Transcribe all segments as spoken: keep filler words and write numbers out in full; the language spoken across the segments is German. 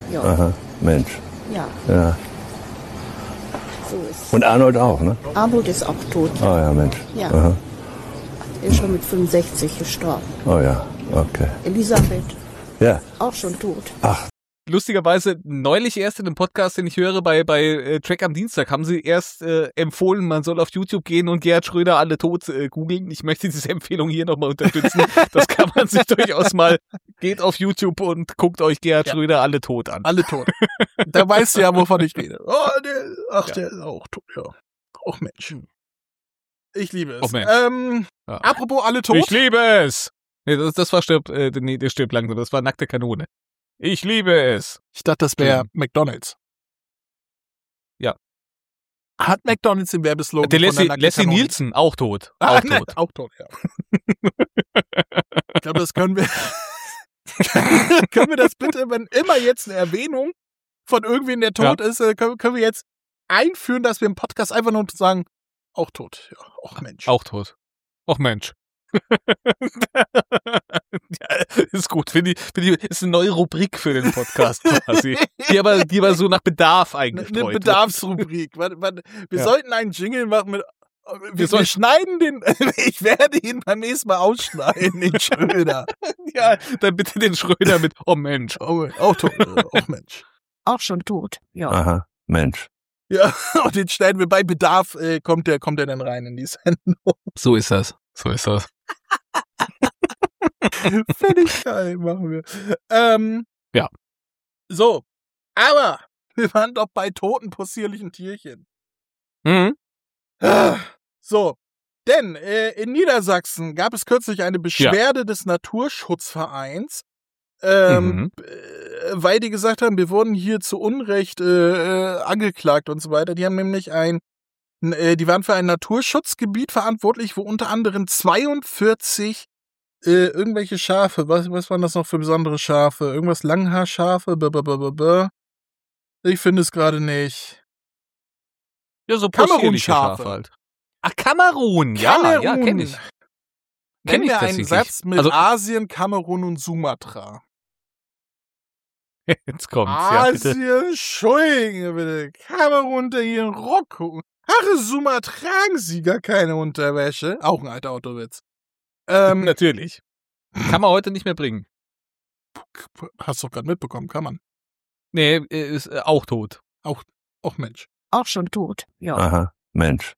Ja. Aha, Mensch. Ja. Ja. So ist. Und Arnold auch, ne? Arnold ist auch tot. Oh ja, Mensch. Ja. Aha. Er ist schon mit fünfundsechzig gestorben. Oh ja, okay. Elisabeth, Ja. auch schon tot. Ach. Lustigerweise neulich erst in einem Podcast, den ich höre, bei bei äh, Track am Dienstag, haben sie erst äh, empfohlen, man soll auf YouTube gehen und Gerhard Schröder alle tot äh, googeln. Ich möchte diese Empfehlung hier nochmal unterstützen. Das kann man sich durchaus mal, geht auf YouTube und guckt euch Gerhard Ja. Schröder alle tot an. Alle tot. Da weißt du ja, wovon ich rede. Oh, der, ach, ja. Der ist auch tot, ja. Auch Mensch. Ich liebe es. Och, Mensch. Ähm, Ja. Apropos alle tot. Ich liebe es! Nee, das, das war stirb, äh, nee, der stirbt langsam, das war nackte Kanone. Ich liebe es! Ich dachte, das wäre McDonald's. Ja. Hat McDonald's den Werbeslogan Der von Leslie, der nackten Leslie Kanone? Nielsen, auch tot. Ah, Auch nein, tot. auch tot, ja. Ich glaube, das können wir. Können wir das bitte, wenn immer jetzt eine Erwähnung von irgendwen, der tot Ja. ist, äh, können, können wir jetzt einführen, dass wir im Podcast einfach nur sagen, auch tot. Ja, auch Mensch. Auch tot. Och Mensch. Ja, ist gut. Finde ich, finde ich, ist eine neue Rubrik für den Podcast quasi. Die aber, die aber so nach Bedarf Eine, eingestreut eine wird. Bedarfsrubrik. Warte, warte. Wir Ja. sollten einen Jingle machen mit. Wir, wir, sollen- schneiden den. Ich werde ihn beim nächsten Mal ausschneiden, den Schröder. Ja, dann bitte den Schröder mit Oh Mensch. Oh, auch tot. äh, Auch Mensch. Auch schon tot. Ja. Aha, Mensch. Ja, und den schneiden wir bei Bedarf, äh, kommt der, kommt der dann rein in die Sendung. So ist das. So ist das. Finde ich geil, machen wir. Ähm, Ja. So, aber wir waren doch bei toten possierlichen Tierchen. Mhm. Ah, So, denn äh, in Niedersachsen gab es kürzlich eine Beschwerde des Naturschutzvereins, ähm, Mhm. äh, weil die gesagt haben, wir wurden hier zu Unrecht äh, äh, angeklagt und so weiter. Die haben nämlich ein, äh, die waren für ein Naturschutzgebiet verantwortlich, wo unter anderem zweiundvierzig äh, irgendwelche Schafe, was, was waren das noch für besondere Schafe? Irgendwas Langhaarschafe? B -b -b -b -b. Ich finde es gerade nicht. Ja, so Kamerun-Schafe. Schafe halt. Ach, Kamerun. Ja, Kamerun. ja, kenn ich. Kenn Nenn ich mir einen tatsächlich. Satz mit Also- Asien, Kamerun und Sumatra. Jetzt kommt's. Ja, bitte. Asien, Entschuldigung, bitte. Kamerun unter ihren Rock. Ach, Sumatra, tragen sie gar keine Unterwäsche. Auch ein alter Autowitz. Ähm, Natürlich. Kann man heute nicht mehr bringen. hast du doch gerade mitbekommen, kann man. Nee, äh, ist äh, auch tot. Auch Mensch. Auch schon tot. Ja. Aha, Mensch.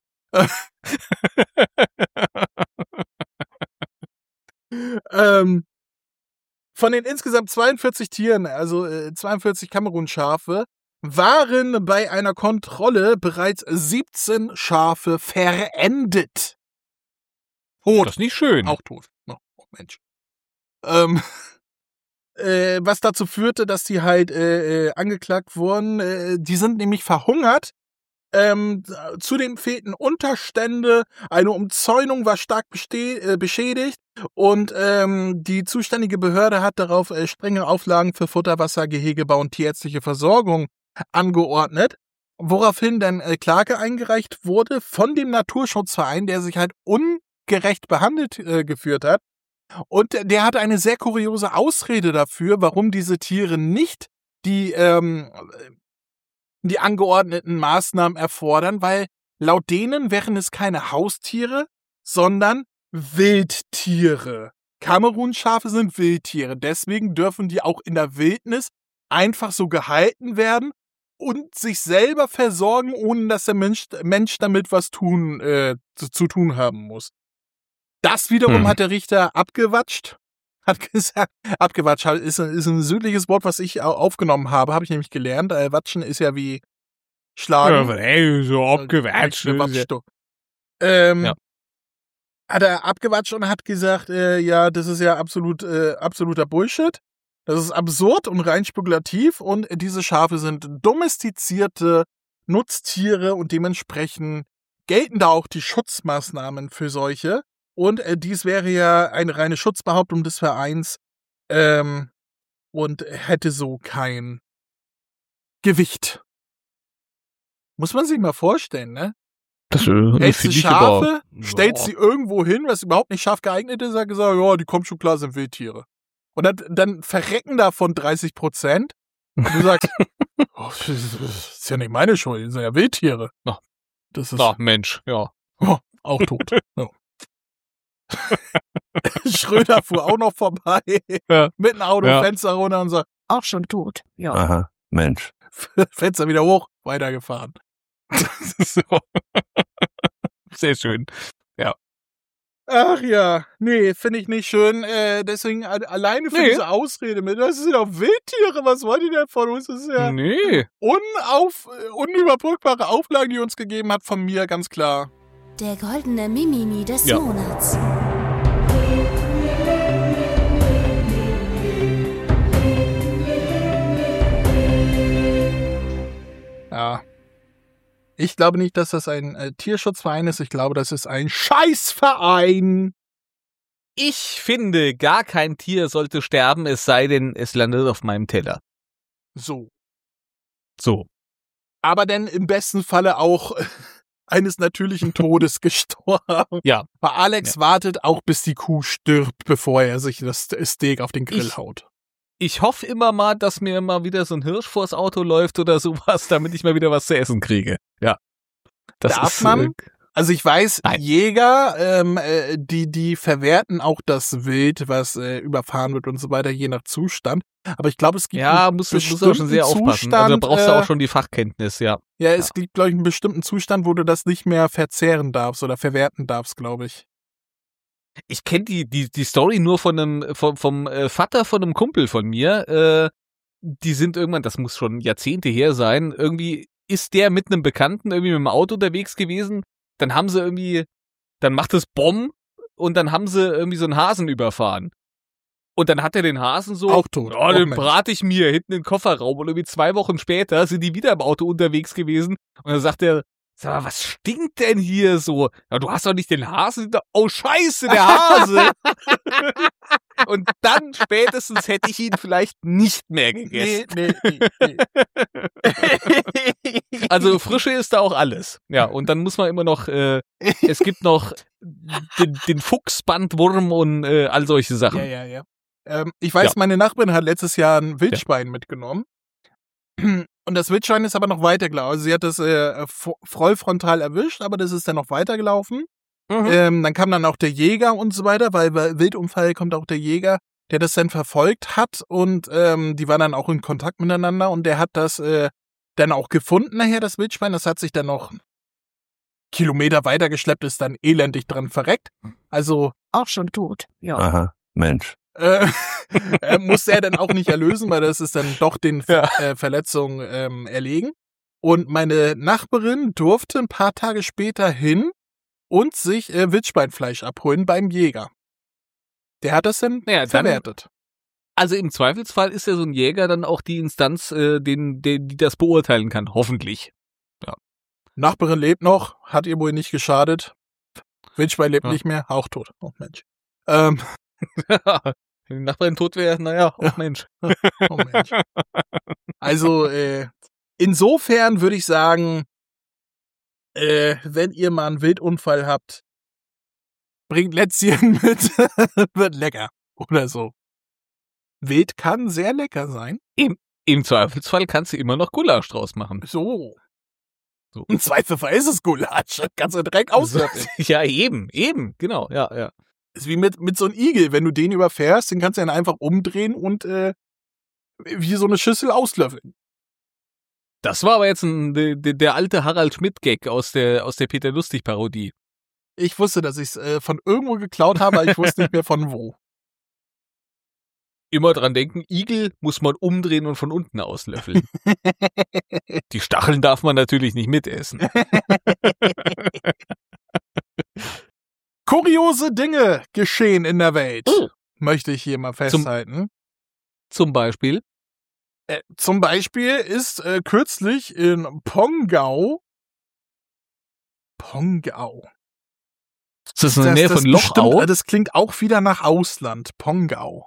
ähm, von den insgesamt zweiundvierzig Tieren, also äh, zweiundvierzig Kamerun-Schafe, waren bei einer Kontrolle bereits siebzehn Schafe verendet. Tot. Das ist nicht schön. Auch tot. Oh, oh Mensch. Ähm, äh, was dazu führte, dass die halt äh, äh, angeklagt wurden. Äh, die sind nämlich verhungert. Ähm, zudem fehlten Unterstände, eine Umzäunung war stark beste- äh, beschädigt und ähm, die zuständige Behörde hat darauf äh, strenge Auflagen für Futterwasser, Gehegebau und tierärztliche Versorgung angeordnet, woraufhin dann äh, Klage eingereicht wurde von dem Naturschutzverein, der sich halt ungerecht behandelt äh, geführt hat. Und der hatte eine sehr kuriose Ausrede dafür, warum diese Tiere nicht die ähm, die angeordneten Maßnahmen erfordern, weil laut denen wären es keine Haustiere, sondern Wildtiere. Kamerun-Schafe sind Wildtiere, deswegen dürfen die auch in der Wildnis einfach so gehalten werden und sich selber versorgen, ohne dass der Mensch, Mensch damit was tun, äh, zu, zu tun haben muss. Das wiederum Hm. hat der Richter abgewatscht. Hat gesagt, abgewatscht ist, ist ein südliches Wort, was ich au- aufgenommen habe, habe ich nämlich gelernt. Äh, Watschen ist ja wie schlagen. Ja, ey, so abgewatscht. Äh, Watsch, du. Ähm, Ja. Hat er abgewatscht und hat gesagt, äh, ja, das ist ja absolut äh, absoluter Bullshit. Das ist absurd und rein spekulativ und diese Schafe sind domestizierte Nutztiere und dementsprechend gelten da auch die Schutzmaßnahmen für solche. Und äh, dies wäre ja eine reine Schutzbehauptung des Vereins ähm, und hätte so kein Gewicht. Muss man sich mal vorstellen, ne? Das äh, Hältst du finde ich Schafe, aber- stellst sie irgendwo hin, was überhaupt nicht scharf geeignet ist, sagt gesagt, ja, die kommen schon klar, sind Wildtiere. Und dann, dann verrecken davon dreißig Prozent Und du sagst, oh, das ist ja nicht meine Schuld, das sind ja Wildtiere. Ach. Das ist Ach, Mensch, ja. oh, auch tot. Ja. Schröder fuhr auch noch vorbei, Ja. mit dem Auto, Ja. Fenster runter und so, Auch schon tot. Ja. Aha, Mensch. Fenster wieder hoch, weitergefahren. So. Sehr schön. Ach ja, nee, finde ich nicht schön. Äh, deswegen a- alleine für Nee. diese Ausrede mit, das sind doch Wildtiere, was wollt ihr denn von uns? Das ist ja Nee. unauf, äh, unüberbrückbare Auflagen, die ihr uns gegeben habt, von mir, ganz klar. Der goldene Mimimi des Ja. Monats. Ja. Ich glaube nicht, dass das ein äh, Tierschutzverein ist. Ich glaube, das ist ein Scheißverein. Ich finde, gar kein Tier sollte sterben, es sei denn, es landet auf meinem Teller. So. So. Aber denn im besten Falle auch äh, eines natürlichen Todes gestorben. Ja. Weil Alex Ja. wartet auch, bis die Kuh stirbt, bevor er sich das Steak auf den Grill Ich- haut. Ich hoffe immer mal, dass mir mal wieder so ein Hirsch vors Auto läuft oder sowas, damit ich mal wieder was zu essen kriege. Ja. Das Darf ist, man? äh, Also ich weiß, Nein. Jäger, ähm, äh, die die verwerten auch das Wild, was äh, überfahren wird und so weiter, je nach Zustand. Aber ich glaube, es gibt Ja, einen musst du musst du auch schon sehr bestimmten aufpassen. Also da Zustand, brauchst du äh, auch schon die Fachkenntnis, ja. Ja, es gibt, glaube ich, einen bestimmten Zustand, wo du das nicht mehr verzehren darfst oder verwerten darfst, glaube ich. Ich kenne die, die, die Story nur von einem, vom, vom äh, Vater von einem Kumpel von mir. Äh, die sind irgendwann, das muss schon Jahrzehnte her sein, irgendwie ist der mit einem Bekannten irgendwie mit dem Auto unterwegs gewesen. Dann haben sie irgendwie, dann macht es Bomb und dann haben sie irgendwie so einen Hasen überfahren. Und dann hat er den Hasen so, Auch tot. oh, Auch den Mensch. brate ich mir hinten in den Kofferraum. Und irgendwie zwei Wochen später sind die wieder im Auto unterwegs gewesen. Und dann sagt er, sag mal, was stinkt denn hier so? Ja, du hast doch nicht den Hasen. da- Oh, scheiße, der Hase. Und dann spätestens hätte ich ihn vielleicht nicht mehr gegessen. Nee, nee, nee, nee. Also Frische ist da auch alles. Ja, und dann muss man immer noch, äh, es gibt noch den, den Fuchsbandwurm und äh, all solche Sachen. Ja, ja, ja. Ähm, ich weiß, Ja. meine Nachbarin hat letztes Jahr ein Wildschwein mitgenommen. Und das Wildschwein ist aber noch weitergelaufen. Also sie hat das äh, vo- vollfrontal erwischt, aber das ist dann noch weitergelaufen. Mhm. Ähm, dann kam dann auch der Jäger und so weiter, weil bei Wildunfall kommt auch der Jäger, der das dann verfolgt hat und ähm, die waren dann auch in Kontakt miteinander und der hat das äh, dann auch gefunden nachher, das Wildschwein. Das hat sich dann noch Kilometer weitergeschleppt, ist dann elendig dran verreckt. Also Auch schon tot. Ja. Aha, Mensch. äh, äh, musste er dann auch nicht erlösen, weil das ist dann doch den Ja. äh, Verletzungen ähm, erlegen. Und meine Nachbarin durfte ein paar Tage später hin und sich äh, Wildschweinfleisch abholen beim Jäger. Der hat das dann Ja, dann- verwertet. Also im Zweifelsfall ist ja so ein Jäger dann auch die Instanz, äh, den, den, die das beurteilen kann, hoffentlich. Nachbarin lebt noch, hat ihr wohl nicht geschadet. Wildschwein lebt Ja. nicht mehr, auch tot. Oh Mensch. Ähm, Wenn die Nachbarin tot wäre, naja, oh Mensch. oh Mensch. Also, äh, insofern würde ich sagen, äh, wenn ihr mal einen Wildunfall habt, bringt Lätzchen mit, wird lecker. Oder so. Wild kann sehr lecker sein. Im Zweifelsfall kannst du immer noch Gulasch draus machen. So. So. Im Zweifelsfall ist es Gulasch. Kannst du direkt auslöffeln. Ja, eben, eben, genau, ja, ja. Ist wie mit, mit so einem Igel. Wenn du den überfährst, den kannst du dann einfach umdrehen und äh, wie so eine Schüssel auslöffeln. Das war aber jetzt ein, der, der alte Harald Schmidt-Gag aus der, aus der Peter Lustig-Parodie. Ich wusste, dass ich es äh, von irgendwo geklaut habe, aber ich wusste nicht mehr von wo. Immer dran denken, Igel muss man umdrehen und von unten auslöffeln. Die Stacheln darf man natürlich nicht mitessen. Kuriose Dinge geschehen in der Welt. Oh. Möchte ich hier mal festhalten. Zum Beispiel. Äh, zum Beispiel ist äh, kürzlich in Pongau Pongau. Ist das in der Nähe von bestimmt, Lochau? äh, das klingt auch wieder nach Ausland. Pongau.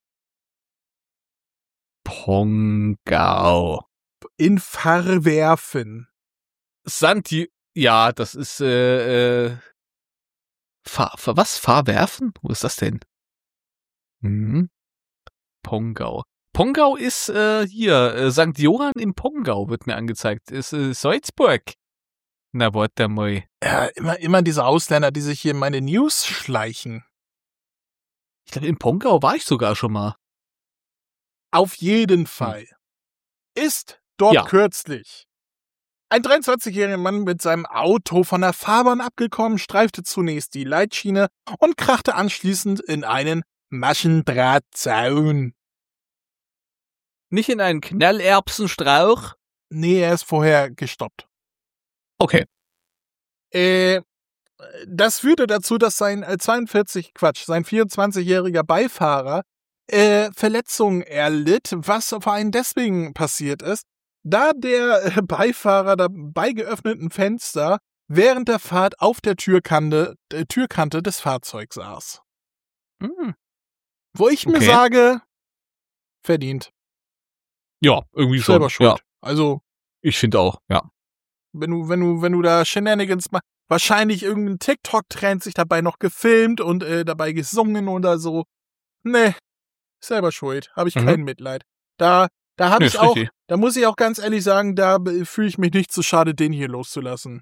Pongau. In Verwerfen. Santi, ja, das ist, äh, äh, Fahr, was? Fahrwerfen? Wo ist das denn? Mhm. Pongau. Pongau ist äh, hier, äh, Sankt Johann im Pongau wird mir angezeigt. Ist äh, Salzburg. Na, warte mal. Ja, immer, immer diese Ausländer, die sich hier in meine News schleichen. Ich glaube, in Pongau war ich sogar schon mal. Auf jeden Fall ist dort Ja. kürzlich ein dreiundzwanzigjähriger Mann mit seinem Auto von der Fahrbahn abgekommen, streifte zunächst die Leitschiene und krachte anschließend in einen Maschendrahtzaun. Nicht in einen Knallerbsenstrauch? Nee, er ist vorher gestoppt. Okay. Äh, das führte dazu, dass sein äh, zweiundvierzig, Quatsch, sein vierundzwanzigjähriger Beifahrer äh, Verletzungen erlitt, was vor allem deswegen passiert ist, da der äh, Beifahrer dabei geöffneten Fenster während der Fahrt auf der Türkante, äh, Türkante des Fahrzeugs saß. Hm. Wo ich mir Okay. sage, verdient. Ja, irgendwie schon. Selber schuld. Ja, Also, ich finde auch, ja. wenn du, wenn du, wenn du da Shenanigans machst, wahrscheinlich irgendein TikTok-Trend sich dabei noch gefilmt und äh, dabei gesungen oder so. Nee, selber schuld. Habe ich Mhm. kein Mitleid. Da, da habe Nee, ich ist auch, richtig. da muss ich auch ganz ehrlich sagen, da äh, fühle ich mich nicht zu schade, den hier loszulassen.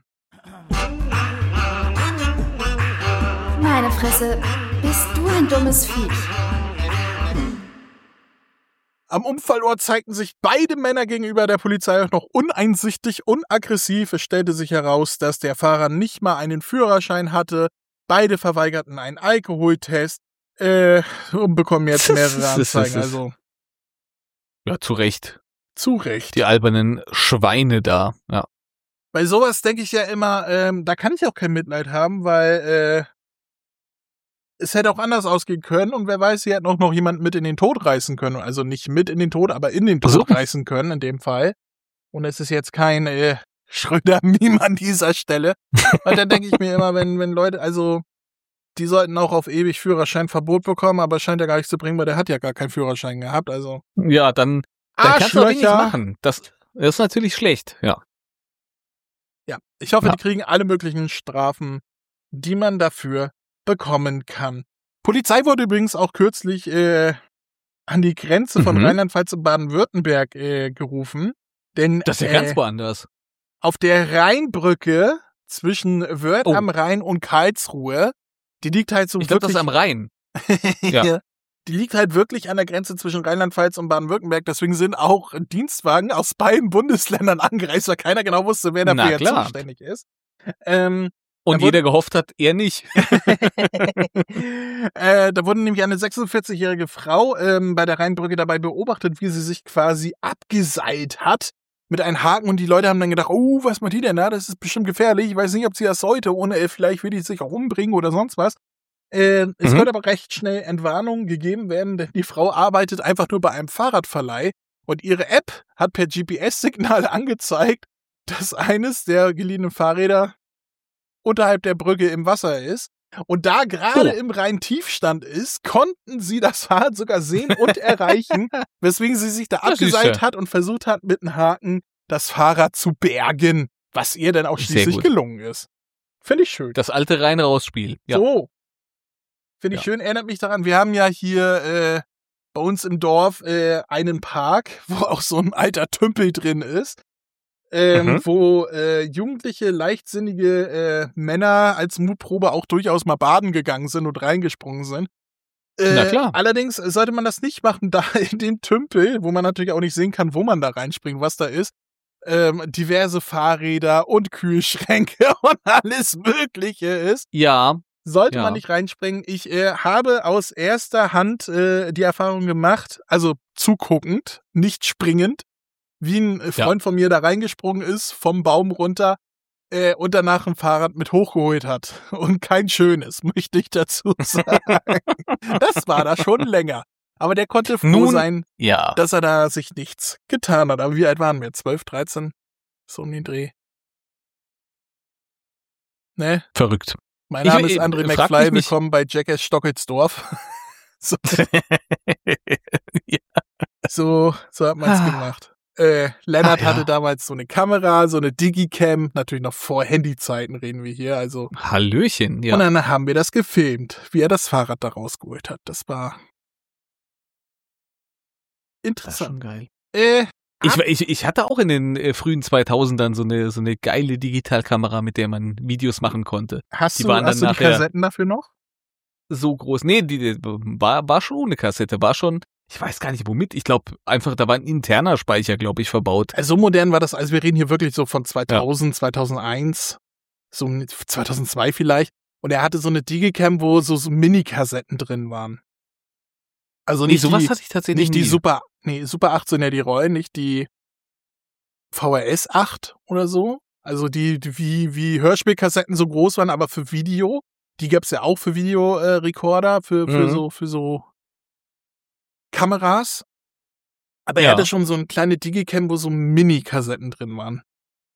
Meine Fresse, bist du ein dummes Viech. Am Unfallort zeigten sich beide Männer gegenüber der Polizei auch noch uneinsichtig und aggressiv. Es stellte sich heraus, dass der Fahrer nicht mal einen Führerschein hatte. Beide verweigerten einen Alkoholtest äh, und bekommen jetzt mehrere Anzeigen. Also Ja, zu Recht. zu Recht. Die albernen Schweine da. Ja. Bei sowas denke ich ja immer, ähm, da kann ich auch kein Mitleid haben, weil äh, es hätte auch anders ausgehen können und wer weiß, sie hätten auch noch jemanden mit in den Tod reißen können. Also nicht mit in den Tod, aber in den Tod So. reißen können in dem Fall. Und es ist jetzt kein äh, Schröder-Meme an dieser Stelle. Und dann denke ich mir immer, wenn, wenn Leute, also die sollten auch auf ewig Führerscheinverbot bekommen, aber scheint ja gar nichts zu bringen, weil der hat ja gar keinen Führerschein gehabt. Also Ja, dann, dann kannst du auch wenig Arschlöcher. machen. Das, das ist natürlich schlecht, ja. Ja, ich hoffe, Ja. die kriegen alle möglichen Strafen, die man dafür bekommen kann. Polizei wurde übrigens auch kürzlich äh, an die Grenze von Mhm. Rheinland-Pfalz und Baden-Württemberg äh, gerufen, denn Das ist ja äh, ganz woanders. auf der Rheinbrücke zwischen Wörth Oh. am Rhein und Karlsruhe, die liegt halt so Ich glaube, das wirklich ist am Rhein. Ja. die liegt halt wirklich an der Grenze zwischen Rheinland-Pfalz und Baden-Württemberg. Deswegen sind auch Dienstwagen aus beiden Bundesländern angereist, weil keiner genau wusste, wer Na dafür jetzt klar. zuständig ist. Ähm, Und Da jeder gehofft hat, er nicht. äh, da wurde nämlich eine sechsundvierzigjährige Frau ähm, bei der Rheinbrücke dabei beobachtet, wie sie sich quasi abgeseilt hat mit einem Haken und die Leute haben dann gedacht, oh, was macht die denn da? Das ist bestimmt gefährlich. Ich weiß nicht, ob sie das sollte, ohne äh, vielleicht will die sich auch umbringen oder sonst was. Äh, es Mhm. wird aber recht schnell Entwarnung gegeben werden, denn die Frau arbeitet einfach nur bei einem Fahrradverleih und ihre App hat per G P S-Signal angezeigt, dass eines der geliehenen Fahrräder unterhalb der Brücke im Wasser ist. Und da gerade Oh. im Rhein-Tiefstand ist, konnten sie das Fahrrad sogar sehen und erreichen, weswegen sie sich da Ja, siehste. abgeseilt hat und versucht hat, mit einem Haken das Fahrrad zu bergen, was ihr dann auch Sehr schließlich gut. gelungen ist. Finde ich schön. Das alte Rein-Raus-Spiel. Ja. So. Finde ich Ja. schön, erinnert mich daran, wir haben ja hier äh, bei uns im Dorf äh, einen Park, wo auch so ein alter Tümpel drin ist. Ähm, Mhm. wo äh, jugendliche, leichtsinnige äh, Männer als Mutprobe auch durchaus mal baden gegangen sind und reingesprungen sind. Äh, Na klar. Allerdings sollte man das nicht machen, da in dem Tümpel, wo man natürlich auch nicht sehen kann, wo man da reinspringt, was da ist, ähm, diverse Fahrräder und Kühlschränke und alles Mögliche ist. Ja. Sollte Ja. man nicht reinspringen. Ich äh, habe aus erster Hand äh, die Erfahrung gemacht, also zuguckend, nicht springend, wie ein äh, Ja. Freund von mir da reingesprungen ist, vom Baum runter äh, und danach ein Fahrrad mit hochgeholt hat. Und kein schönes, möchte ich dazu sagen. Das war da schon länger. Aber der konnte froh Nun- sein, Ja. dass er da sich nichts getan hat. Aber wie alt waren wir? zwölf, dreizehn? So um den Dreh. Ne? Verrückt. Mein Ich- Name ist ich- André frag McFly, mich nicht- willkommen bei Jackass Stockelsdorf. so, so, so hat man's Ah. gemacht. Äh, Lennart Ach ja. hatte damals so eine Kamera, so eine Digicam, natürlich noch vor Handyzeiten reden wir hier, also. Hallöchen, ja. Und dann haben wir das gefilmt, wie er das Fahrrad da rausgeholt hat. Das war Interessant. geil. Äh, Ich, ich, ich hatte auch in den äh, frühen zweitausendern so eine, so eine geile Digitalkamera, mit der man Videos machen konnte. hast Die du, waren hast dann du die nachher- Kassetten dafür noch? So groß. Nee, die, die war, war schon ohne Kassette. War schon, ich weiß gar nicht womit. Ich glaube, einfach, da war ein interner Speicher, glaube ich, verbaut. Also so modern war das, also wir reden hier wirklich so von zweitausend, zweitausendeins, so zweitausendzwei vielleicht. Und er hatte so eine Digicam, wo so, so Mini-Kassetten drin waren. Also Nee, nicht sowas die, hatte ich tatsächlich nicht die nie. Super, nee, Super acht sind ja die Rollen, nicht die V H S acht oder so. Also die, die wie, wie Hörspielkassetten so groß waren, aber für Video. Die gab's ja auch für Videorekorder, für, für Mhm. so, für so Kameras. Aber er Ja. hatte schon so eine kleine Digicam, wo so Mini-Kassetten drin waren.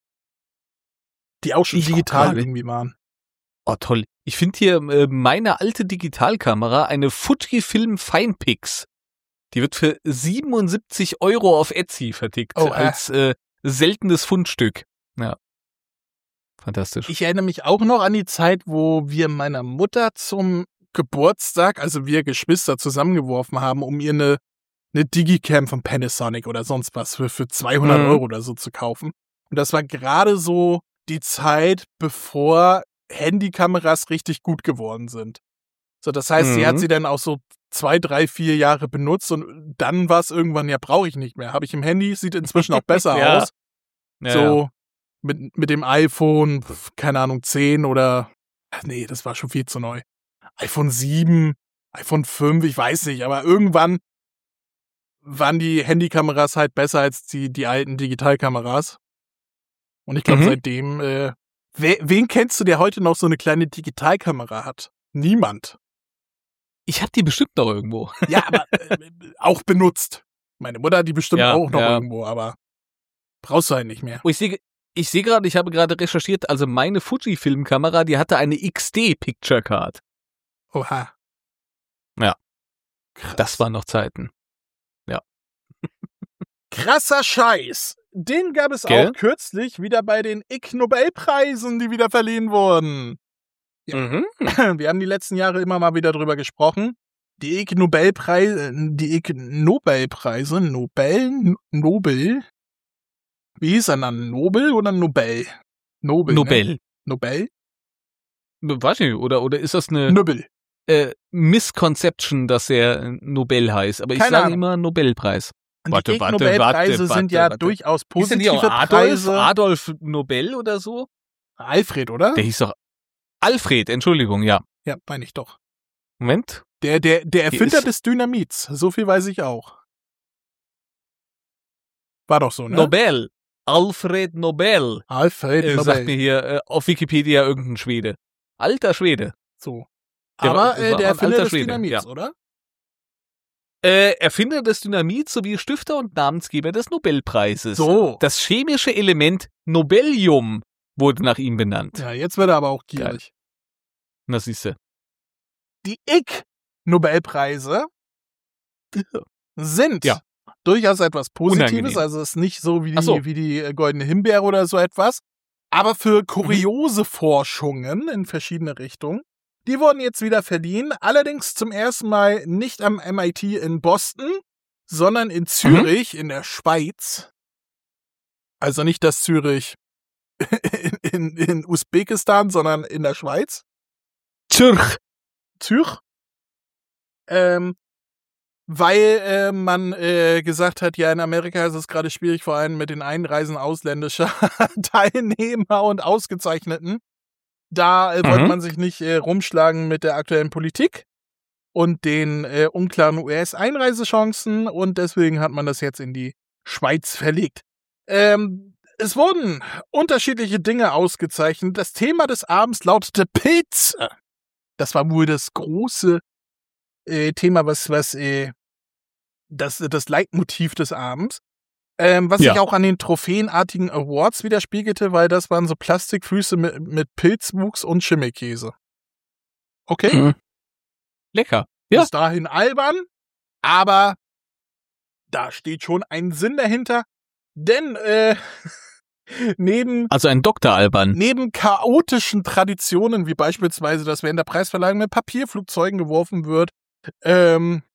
Die auch schon Ich guck digital gerade. irgendwie waren. Oh, toll. Ich finde hier äh, meine alte Digitalkamera, eine Fujifilm Finepix. Die wird für siebenundsiebzig Euro auf Etsy vertickt. Oh, äh. als äh, seltenes Fundstück. Ja. Fantastisch. Ich erinnere mich auch noch an die Zeit, wo wir meiner Mutter zum Geburtstag, also wir Geschwister zusammengeworfen haben, um ihr eine, eine Digicam von Panasonic oder sonst was für, für zweihundert Mhm. Euro oder so zu kaufen. Und das war gerade so die Zeit, bevor Handykameras richtig gut geworden sind. So, das heißt, sie Mhm. hat sie dann auch so zwei, drei, vier Jahre benutzt und dann war es irgendwann, ja, brauche ich nicht mehr. Habe ich im Handy, sieht inzwischen auch besser Ja. aus. Ja, so ja. Mit, mit dem iPhone, pf, keine Ahnung, zehn oder, ach nee, das war schon viel zu neu. iPhone sieben, iPhone fünf, ich weiß nicht, aber irgendwann waren die Handykameras halt besser als die, die alten Digitalkameras. Und ich glaube, Mhm. seitdem, äh, wer, wen kennst du, der heute noch so eine kleine Digitalkamera hat? Niemand. Ich hab die bestimmt noch irgendwo. Ja, aber äh, auch benutzt. Meine Mutter hat die bestimmt Ja, auch noch ja. irgendwo, aber brauchst du halt nicht mehr. Oh, ich sehe ich sehe gerade, ich habe gerade recherchiert, also meine Fujifilm-Kamera, die hatte eine X D Picture Card. Oha. Ja. Krass. Das waren noch Zeiten. Krasser Scheiß. Den gab es Gell? auch kürzlich wieder bei den Ig Nobelpreisen, die wieder verliehen wurden. Ja. Mhm. Wir haben die letzten Jahre immer mal wieder drüber gesprochen. Die Ig Nobelpreise, die Ig Nobelpreise, Nobel, Nobel. Wie hieß er dann? Nobel oder Nobel? Nobel. Ne? Nobel. Nobel? Weiß nicht, oder, oder ist das eine Nobel. äh, Misconception, dass er äh, Nobel heißt? Aber ich Keine sage Ahnung. immer Nobelpreis. Und Warte, die Ig warte, Nobelpreise warte, sind ja warte. durchaus Hieß denn die positive auch Adolf, Preise. Adolf Nobel oder so? Alfred, oder? Der hieß doch Alfred, Entschuldigung, ja. Ja, meine ich doch. Moment. Der, der, der Erfinder ist- des Dynamits. So viel weiß ich auch. War doch so, ne? Nobel. Alfred Nobel. Alfred Äh, Nobel. sagt mir hier äh, auf Wikipedia irgendein Schwede. Alter Schwede. So. Der Aber war- das äh, war der ein Erfinder alter des Schwede, Dynamits, ja. oder? Äh, Erfinder des Dynamits sowie Stifter und Namensgeber des Nobelpreises. So. Das chemische Element Nobelium wurde nach ihm benannt. Ja, jetzt wird er aber auch gierig. Na siehste. Die Ig Nobelpreise sind Ja. durchaus etwas Positives. Unangenehm. Also es ist nicht so wie die, Ach so. wie die äh, Goldene Himbeere oder so etwas. Aber für kuriose Forschungen in verschiedene Richtungen. Die wurden jetzt wieder verliehen. Allerdings zum ersten Mal nicht am M I T in Boston, sondern in Zürich in der Schweiz. Also nicht das Zürich in, in, in Usbekistan, sondern in der Schweiz. Zürich. Zürich. Ähm, weil äh, man äh, gesagt hat, ja, in Amerika ist es gerade schwierig, vor allem mit den Einreisen ausländischer Teilnehmer und Ausgezeichneten. Da äh, Mhm. wollte man sich nicht äh, rumschlagen mit der aktuellen Politik und den äh, unklaren U S-Einreisechancen und deswegen hat man das jetzt in die Schweiz verlegt. Ähm, es wurden unterschiedliche Dinge ausgezeichnet. Das Thema des Abends lautete Pilze. Das war wohl das große äh, Thema, was, was äh, das, das Leitmotiv des Abends. Ähm, was Ja. sich auch an den trophäenartigen Awards widerspiegelte, weil das waren so Plastikfüße mit, mit Pilzwuchs und Schimmelkäse. Okay, Mhm. Lecker. Ja. bis dahin albern, aber da steht schon ein Sinn dahinter, denn äh, neben Also ein Doktor Alban. Neben chaotischen Traditionen, wie beispielsweise, dass während der Preisverleihung mit Papierflugzeugen geworfen wird, ähm,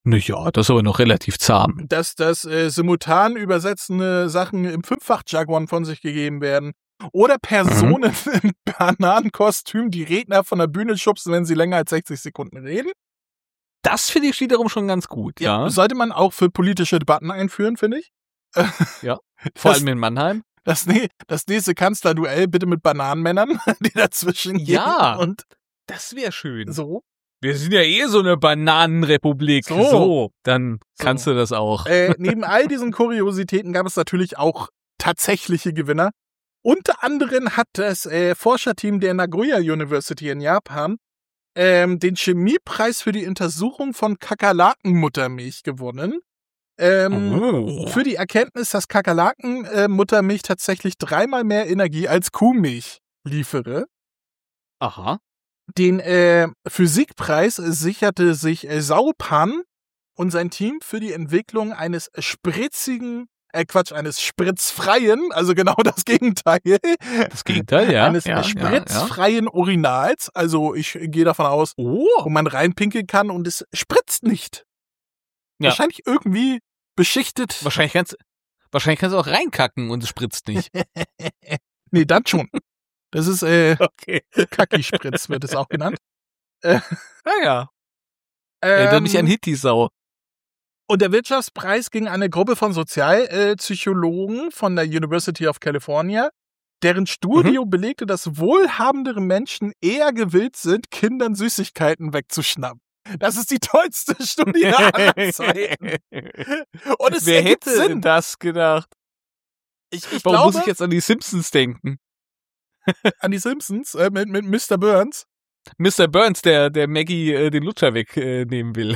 Naja, das ist aber noch relativ zahm. dass das äh, simultan übersetzende Sachen im Fünffach-Jargon von sich gegeben werden. Oder Personen mhm. im Bananenkostüm, die Redner von der Bühne schubsen, wenn sie länger als sechzig Sekunden reden. Das finde ich wiederum schon ganz gut, ja. ja. Sollte man auch für politische Debatten einführen, finde ich. Ja, vor das, allem in Mannheim. Das, das nächste Kanzlerduell bitte mit Bananenmännern, die dazwischen gehen. Ja, und das wäre schön. So. Wir sind ja eh so eine Bananenrepublik. So, so dann so. kannst du das auch. Äh, neben all diesen Kuriositäten gab es natürlich auch tatsächliche Gewinner. Unter anderem hat das äh, Forscherteam der Nagoya University in Japan ähm, den Chemiepreis für die Untersuchung von Kakerlakenmuttermilch gewonnen. Ähm, oh. Für die Erkenntnis, dass Kakerlakenmuttermilch tatsächlich dreimal mehr Energie als Kuhmilch liefere. Aha. Den äh, Physikpreis sicherte sich äh, Saupan und sein Team für die Entwicklung eines spritzigen, äh Quatsch, eines spritzfreien, also genau das Gegenteil. Das Gegenteil, ja. Eines ja, spritzfreien ja, ja. Urinals. Also ich gehe davon aus, oh. wo man reinpinkeln kann und es spritzt nicht. Ja. Wahrscheinlich irgendwie beschichtet. Wahrscheinlich kannst, wahrscheinlich kannst du auch reinkacken und es spritzt nicht. Nee, dann schon. Das ist äh, okay. Kacki-Spritz, wird es auch genannt. Äh, naja. Ähm, Erinnert mich an Hittisau. Und der Wirtschaftspreis ging an eine Gruppe von Sozialpsychologen von der University of California, deren Studie mhm. belegte, dass wohlhabendere Menschen eher gewillt sind, Kindern Süßigkeiten wegzuschnappen. Das ist die tollste Studie aller Zeiten. Und es Wer hätte Sinn. das gedacht? Ich, ich Warum glaube, muss ich jetzt an die Simpsons denken? An die Simpsons äh, mit, mit Mister Burns. Mister Burns, der, der Maggie äh, den Lutscher wegnehmen äh, will.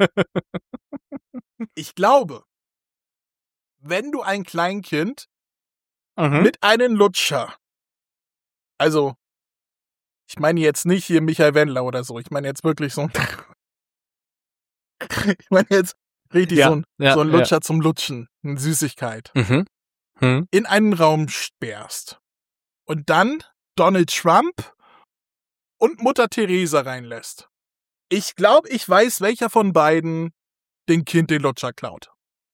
Ich glaube, wenn du ein Kleinkind mhm. mit einem Lutscher, also ich meine jetzt nicht hier Michael Wendler oder so, ich meine jetzt wirklich so ein, ich meine jetzt richtig ja, so ein, ja, so ein Lutscher ja. zum Lutschen, eine Süßigkeit, mhm. Mhm. in einen Raum sperrst und dann Donald Trump und Mutter Teresa reinlässt. Ich glaube, ich weiß, welcher von beiden dem Kind den Lutscher klaut.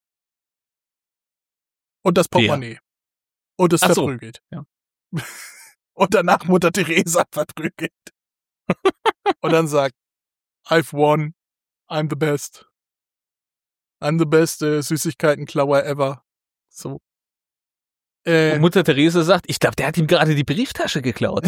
Und das Portemonnaie. Ja. Und es Ach verprügelt. So. Ja. Und danach Mutter Teresa verprügelt. Und dann sagt, I've won, I'm the best. I'm the best äh, Süßigkeitenklauer ever. So. Äh, Und Mutter Teresa sagt, ich glaube, der hat ihm gerade die Brieftasche geklaut.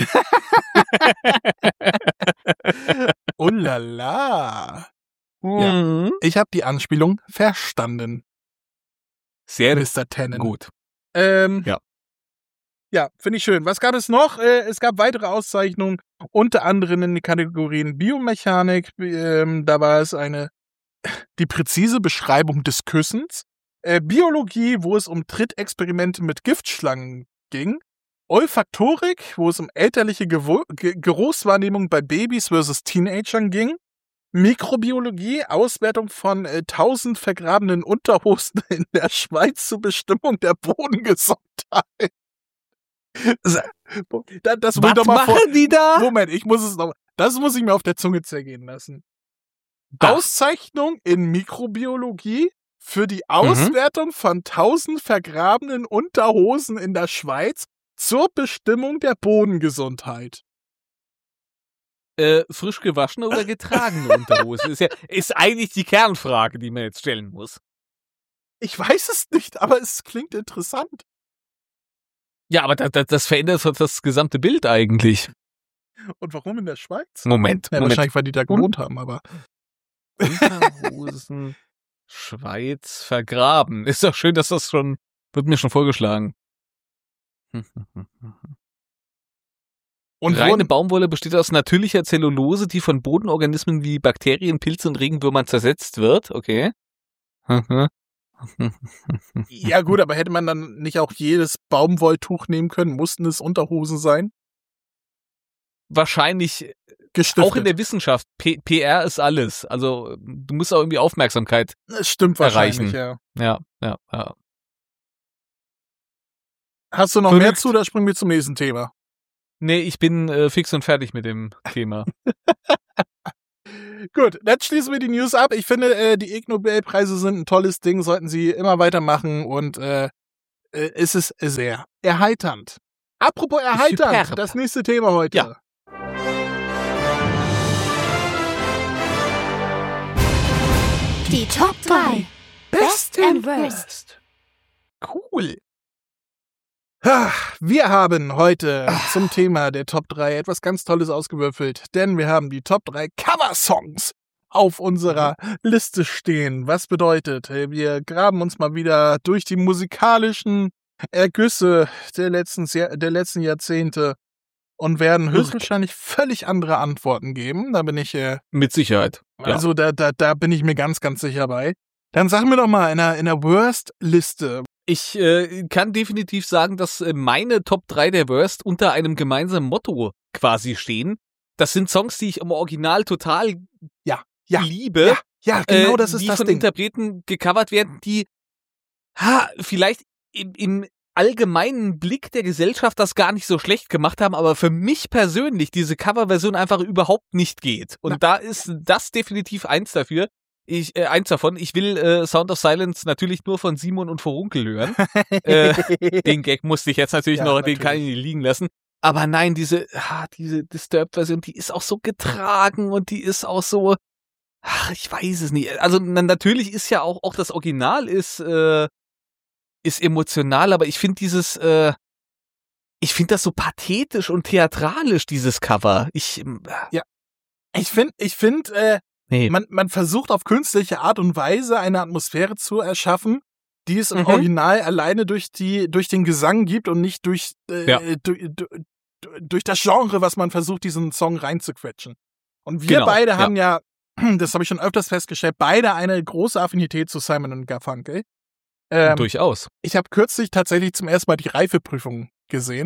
Oh la la. Mhm. Ja, ich habe die Anspielung verstanden. Sehr Mister Tannen. gut. Ähm, ja. Ja, finde ich schön. Was gab es noch? Äh, es gab weitere Auszeichnungen, unter anderem in den Kategorien Biomechanik. Ähm, da war es eine die präzise Beschreibung des Küssens. Äh, Biologie, wo es um Trittexperimente mit Giftschlangen ging. Olfaktorik, wo es um elterliche Gewo- Ge- Geruchswahrnehmung bei Babys versus Teenagern ging. Mikrobiologie, Auswertung von äh, tausend vergrabenen Unterhosen in der Schweiz zur Bestimmung der Bodengesundheit. Das, das Was doch mal machen vor- die da? Moment, ich muss es noch. Das muss ich mir auf der Zunge zergehen lassen. Ach. Auszeichnung in Mikrobiologie für die Auswertung mhm. von tausend vergrabenen Unterhosen in der Schweiz zur Bestimmung der Bodengesundheit. Äh, frisch gewaschene oder getragene Unterhose? Ist ja ist eigentlich die Kernfrage, die man jetzt stellen muss. Ich weiß es nicht, aber es klingt interessant. Ja, aber das, das, das verändert das gesamte Bild eigentlich. Und warum in der Schweiz? Moment, ja, Moment. Wahrscheinlich, weil die da gewohnt haben, aber... Unterhosen, Schweiz, vergraben. Ist doch schön, dass das schon... Wird mir schon vorgeschlagen. Und Reine Baumwolle besteht aus natürlicher Zellulose, die von Bodenorganismen wie Bakterien, Pilze und Regenwürmern zersetzt wird. Okay. Ja gut, aber hätte man dann nicht auch jedes Baumwolltuch nehmen können? Mussten es Unterhosen sein? Wahrscheinlich Gestiftet. Auch in der Wissenschaft. P- PR ist alles. Also du musst auch irgendwie Aufmerksamkeit das stimmt erreichen. Ja. Ja, ja, ja. Hast du noch Verrückt. mehr zu, oder springen wir zum nächsten Thema? Nee, ich bin äh, fix und fertig mit dem Thema. Gut, dann schließen wir die News ab. Ich finde, äh, die Ig Nobelpreise sind ein tolles Ding, sollten sie immer weitermachen und äh, äh, es ist sehr erheiternd. Apropos erheiternd, Superb. das nächste Thema heute. Ja. Die Top drei. Best and Worst. Cool. Ah, Wir haben heute zum Thema der Top drei etwas ganz Tolles ausgewürfelt, denn wir haben die Top drei Cover-Songs auf unserer Liste stehen. Was bedeutet, äh, wir graben uns mal wieder durch die musikalischen Ergüsse der letzten, Jahr- der letzten Jahrzehnte und werden höchstwahrscheinlich völlig andere Antworten geben. Da bin ich, äh, Mit Sicherheit. Ja. also da, da, da bin ich mir ganz, ganz sicher bei. Dann sag mir doch mal in der, in der Worst-Liste. Ich äh, kann definitiv sagen, dass äh, meine Top drei der Worst unter einem gemeinsamen Motto quasi stehen. Das sind Songs, die ich im Original total Ja, ja, liebe. ja, ja, genau äh, das ist die das von Ding. Interpreten gecovert werden, die ha, vielleicht im, im allgemeinen Blick der Gesellschaft das gar nicht so schlecht gemacht haben, aber für mich persönlich diese Coverversion einfach überhaupt nicht geht. Und Na. da ist das definitiv eins dafür. Ich, äh, eins davon. Ich will äh, Sound of Silence natürlich nur von Simon und Vorunkel hören. äh, den Gag musste ich jetzt natürlich Ja, noch, natürlich. den kann ich nicht liegen lassen. Aber nein, diese, ah, diese Disturbed-Version, die ist auch so getragen und die ist auch so, ach, ich weiß es nicht. Also na, natürlich ist ja auch, auch das Original ist, äh, ist emotional, aber ich finde dieses, äh, ich finde das so pathetisch und theatralisch, dieses Cover. Ich, äh, Ich finde, ich finde, äh, nee. man, man versucht auf künstliche Art und Weise eine Atmosphäre zu erschaffen, die es im Mhm. Original alleine durch die, durch den Gesang gibt und nicht durch, äh, Ja. durch, durch, durch das Genre, was man versucht, diesen Song reinzuquetschen. Und wir Genau, beide ja. haben ja, das habe ich schon öfters festgestellt, beide eine große Affinität zu Simon und Garfunkel. Ähm, Durchaus. ich habe kürzlich tatsächlich zum ersten Mal die Reifeprüfung gesehen,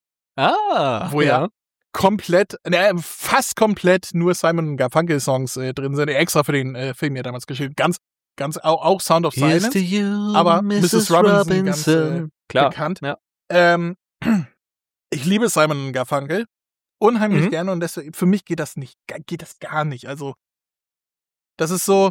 Ah, wo ja komplett, ne, fast komplett nur Simon und Garfunkel Songs äh, drin sind, extra für den äh, Film ja damals geschrieben. Ganz, ganz, auch, auch Sound of Silence, aber Missus Robinson, ganz äh, Klar. bekannt. Ja. Ähm, ich liebe Simon und Garfunkel unheimlich Mhm. gerne und deswegen, für mich geht das nicht, geht das gar nicht. Also, das ist so,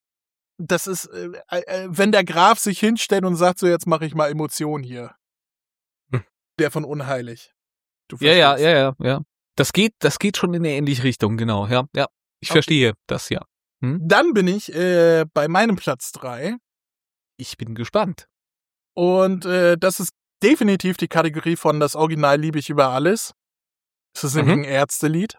das ist, äh, äh, wenn der Graf sich hinstellt und sagt so, jetzt mache ich mal Emotionen hier. Hm. Der von Unheilig. Du Ja, ja, verstehst. ja, ja, ja. Das geht, das geht schon in eine ähnliche Richtung, genau, ja, ja. Ich Okay. verstehe das, ja. Dann bin ich äh, bei meinem Platz drei Ich bin gespannt. und äh, das ist definitiv die Kategorie von das Original liebe ich über alles. Das ist nämlich Mhm. ein Ärztelied.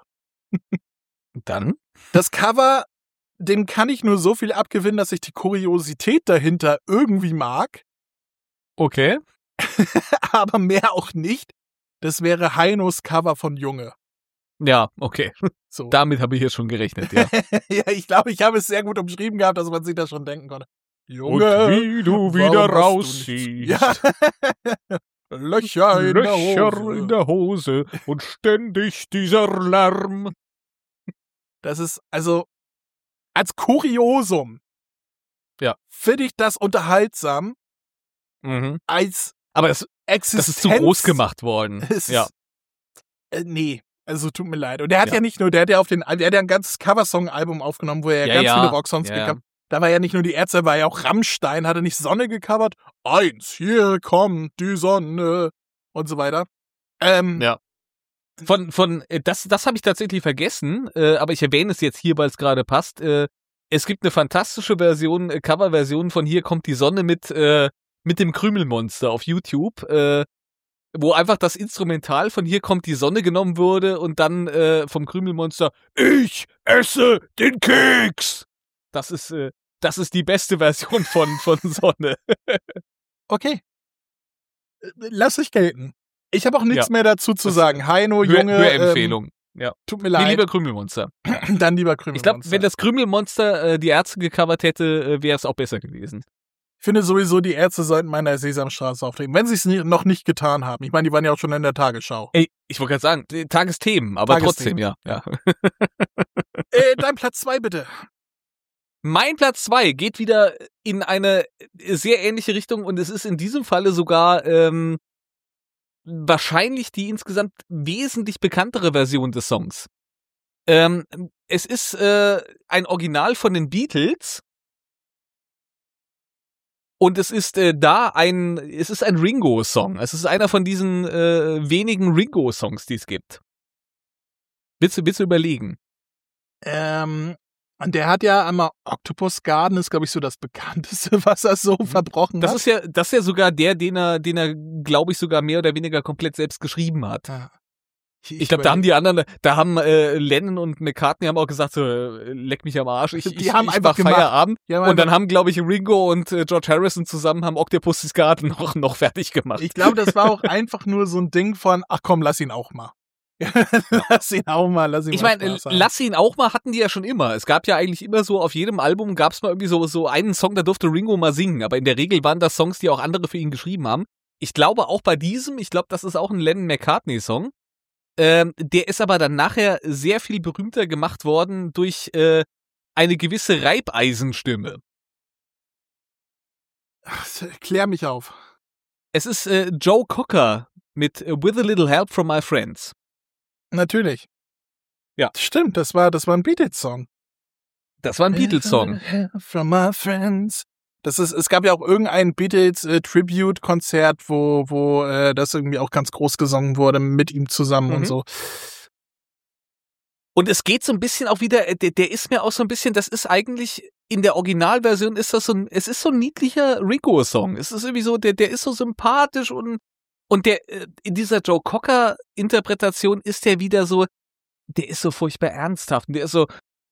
Dann? Das Cover, dem kann ich nur so viel abgewinnen, dass ich die Kuriosität dahinter irgendwie mag, Okay. aber mehr auch nicht. Das wäre Heinos Cover von Junge. Ja, okay. So. Damit habe ich jetzt schon gerechnet, ja. Ja, ich glaube, ich habe es sehr gut umschrieben gehabt, dass man sich das schon denken konnte. Und Junge, wie du wieder warum hast du nicht- raussiehst. Ja. Löcher in der Löcher Hose. in der Hose und ständig dieser Lärm. Das ist, also, als Kuriosum. Ja. Finde ich das unterhaltsam, Mhm. als Aber das, Existenz. das ist zu groß gemacht worden. Es Ja. ist, äh, nee, also tut mir leid. Und der hat ja, Ja. nicht nur, der hat ja auf den, der hat ja ein ganzes Coversong-Album aufgenommen, wo er ja Ja, ganz ja. viele Rocksongs Ja, ja, ja. ja. Da war ja nicht nur die Ärzte, war ja auch Rammstein, hat er nicht Sonne gecovert? Eins, hier kommt die Sonne und so weiter. Ähm, Ja. Von, von, äh, das, das habe ich tatsächlich vergessen, äh, aber ich erwähne es jetzt hier, weil es gerade passt. Äh, es gibt eine fantastische Version, äh, Coverversion von Hier kommt die Sonne mit, äh, mit dem Krümelmonster auf YouTube, äh, wo einfach das Instrumental von Hier kommt die Sonne genommen wurde und dann äh, vom Krümelmonster Ich esse den Keks. Das ist, äh, das ist die beste Version von, von Sonne. Okay. Äh, Lass ich gelten. Ich habe auch nichts Ja. mehr dazu zu Das- sagen. Heino, Hör- Junge, Hörempfehlung. Ähm, tut mir Nee, leid. lieber Krümelmonster. Dann lieber Krümelmonster. Ich glaube, wenn das Krümelmonster äh, die Ärzte gecovert hätte, äh, wäre es auch besser gewesen. Ich finde sowieso, die Ärzte sollten mal in der Sesamstraße auftreten, wenn sie es nie- noch nicht getan haben. Ich meine, die waren ja auch schon in der Tagesschau. Ey, ich wollte gerade sagen, äh, Tagesthemen, aber Tagesthemen. trotzdem, ja. ja. Äh, dein Platz zwei bitte. Mein Platz zwei geht wieder in eine sehr ähnliche Richtung und es ist in diesem Falle sogar ähm, wahrscheinlich die insgesamt wesentlich bekanntere Version des Songs. Ähm, es ist äh, ein Original von den Beatles. Und es ist äh, da ein, es ist ein Ringo-Song. Es ist einer von diesen äh, wenigen Ringo-Songs, die es gibt. Willst du, willst du überlegen? Ähm, und der hat ja einmal Octopus Garden, ist, glaube ich, so das bekannteste, was er so verbrochen Das hat. ist ja, das ist ja sogar der, den er, den er, glaube ich, sogar mehr oder weniger komplett selbst geschrieben hat. Ja. Ich glaube, da haben die anderen, da haben äh, Lennon und McCartney haben auch gesagt, so, äh, leck mich am Arsch, ich, Die ich, haben ich einfach mach gemacht. Feierabend. Die haben Und dann einfach- haben, glaube ich, Ringo und äh, George Harrison zusammen haben Octopus's Garden noch, noch fertig gemacht. Ich glaube, das war auch einfach nur so ein Ding von, ach komm, lass ihn auch mal. lass ihn auch mal, lass ihn Ich mal meine, Spaß haben. lass ihn auch mal, hatten die ja schon immer. Es gab ja eigentlich immer so, auf jedem Album gab es mal irgendwie so, so einen Song, da durfte Ringo mal singen. Aber in der Regel waren das Songs, die auch andere für ihn geschrieben haben. Ich glaube auch bei diesem, ich glaube, das ist auch ein Lennon-McCartney-Song. Ähm, der ist aber dann nachher sehr viel berühmter gemacht worden durch äh, eine gewisse Reibeisenstimme. Ach, klär mich auf. Es ist äh, Joe Cocker mit äh, With a Little Help from My Friends. Natürlich. Ja. Stimmt, das war, das war ein Beatles-Song. Das war ein Beatles-Song. From my friends. Das ist, es gab ja auch irgendein Beatles-Tribute-Konzert, wo, wo äh, das irgendwie auch ganz groß gesungen wurde mit ihm zusammen Mhm. und so. Und es geht so ein bisschen auch wieder, der, der ist mir auch so ein bisschen, das ist eigentlich, in der Originalversion ist das so ein, es ist so ein niedlicher Ringo-Song. Es ist irgendwie so, der, der ist so sympathisch und, und der, äh, in dieser Joe Cocker-Interpretation ist der wieder so, der ist so furchtbar ernsthaft und der ist so,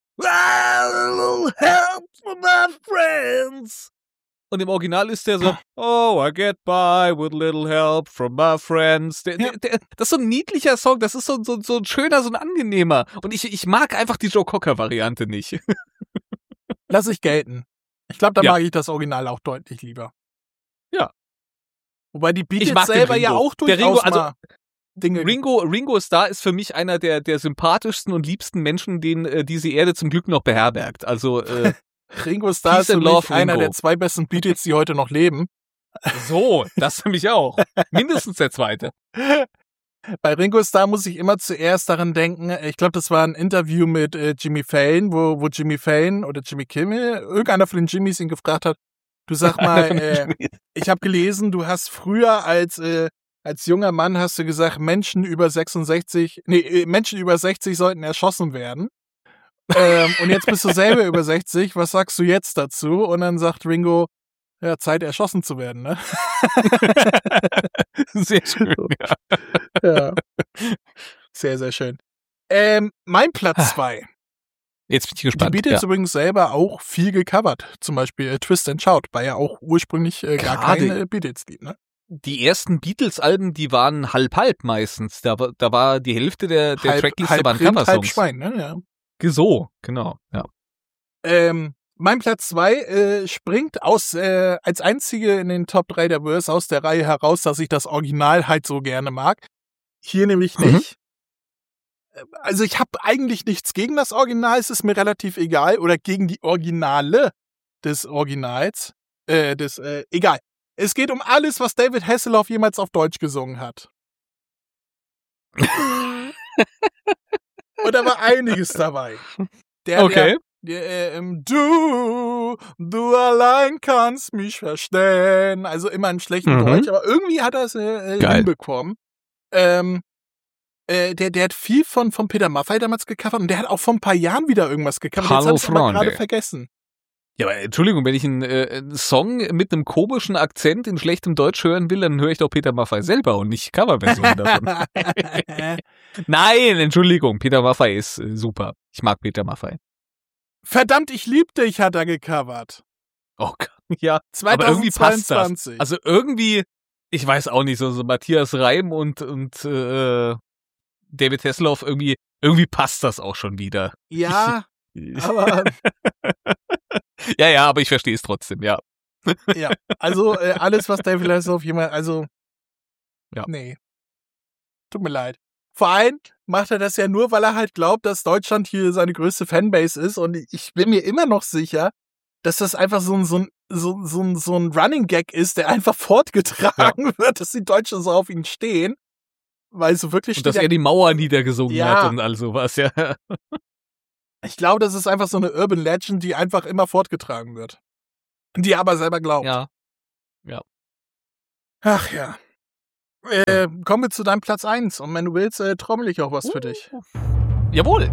help from my friends. Und im Original ist der so, oh, I get by with little help from my friends. Der, Ja. der, der, das ist so ein niedlicher Song, das ist so, so, so ein schöner, so ein angenehmer. Und ich, ich mag einfach die Joe Cocker-Variante nicht. Lass ich gelten. Ich glaube, da Ja. mag ich das Original auch deutlich lieber. Ja. Wobei die Beatles mag den selber ja Ringo. auch Der durchaus Ringo, also- mal Dinge. Ringo, Ringo Starr ist für mich einer der, der sympathischsten und liebsten Menschen, den äh, diese Erde zum Glück noch beherbergt. Also, äh, Ringo Starr Peace ist für and mich Love, einer Ringo. der zwei besten Beatles, die heute noch leben. so, das für mich auch. Mindestens der zweite. Bei Ringo Starr muss ich immer zuerst daran denken, ich glaube, das war ein Interview mit äh, Jimmy Fallon, wo, wo Jimmy Fallon oder Jimmy Kimmel, irgendeiner von den Jimmys ihn gefragt hat, du sag mal, äh, ich habe gelesen, du hast früher als äh, als junger Mann hast du gesagt, Menschen über sechsundsechzig, nee, äh, Menschen über sechzig sollten erschossen werden. ähm, und jetzt bist du selber über sechzig, was sagst du jetzt dazu? Und dann sagt Ringo, ja, Zeit erschossen zu werden, ne? Sehr schön. Ja. Ja. Sehr, sehr schön. Ähm, mein Platz zwei. Jetzt bin ich Die gespannt. Beatles Ja. übrigens selber auch viel gecovert. Zum Beispiel äh, Twist and Shout war ja auch ursprünglich äh, gar Gerade. kein äh, Beatles-Lied, ne? Die ersten Beatles-Alben, die waren halb-halb meistens. Da, war- da war die Hälfte der, der halb, Trackliste halb waren Rind, halb Coversongs. Schwein, ne? Ja. So, genau. Ja. Ähm, mein Platz zwei äh, springt aus äh, als einzige in den Top drei der Verse aus der Reihe heraus, dass ich das Original halt so gerne mag. Hier nämlich Mhm. nicht. Äh, Also ich habe eigentlich nichts gegen das Original, es ist mir relativ egal. Oder gegen die Originale des Originals. Äh, des, äh, egal. Es geht um alles, was David Hasselhoff jemals auf Deutsch gesungen hat. Und da war einiges dabei. Der, Okay. Der, der, ähm, du, du allein kannst mich verstehen. Also immer in schlechtem Mhm. Deutsch, aber irgendwie hat er es äh, äh, Geil. hinbekommen. Ähm, äh, der, der hat viel von, von Peter Maffay damals gecovert und der hat auch vor ein paar Jahren wieder irgendwas gecovert. Hallo, Jetzt habe ich aber Freunde. gerade vergessen. Ja, aber Entschuldigung, wenn ich einen, äh, einen Song mit einem komischen Akzent in schlechtem Deutsch hören will, dann höre ich doch Peter Maffay selber und nicht Coverversionen davon. Nein, Entschuldigung, Peter Maffay ist äh, super. Ich mag Peter Maffay. Verdammt, ich lieb dich, hat er gecovert. Oh Gott, ja. Aber irgendwie passt das. zweitausendzweiundzwanzig. Also irgendwie, ich weiß auch nicht, so, so Matthias Reim und, und äh, David Hasselhoff, irgendwie, irgendwie passt das auch schon wieder. ja, aber Ja, ja, aber ich verstehe es trotzdem, ja. ja, also äh, alles, was David Hasselhoff jemand, also Ja. nee, tut mir leid. Vor allem macht er das ja nur, weil er halt glaubt, dass Deutschland hier seine größte Fanbase ist und ich bin mir immer noch sicher, dass das einfach so ein, so ein, so, so ein, so ein Running Gag ist, der einfach fortgetragen wird, dass die Deutschen so auf ihn stehen, weil so wirklich Und dass steht er die Mauer niedergesungen Ja. hat und all sowas, ja. Ich glaube, das ist einfach so eine Urban Legend, die einfach immer fortgetragen wird. Die aber selber glaubt. Ja. Ach ja. Äh, kommen wir zu deinem Platz eins. Und wenn du willst, äh, trommel ich auch was für dich. Jawohl.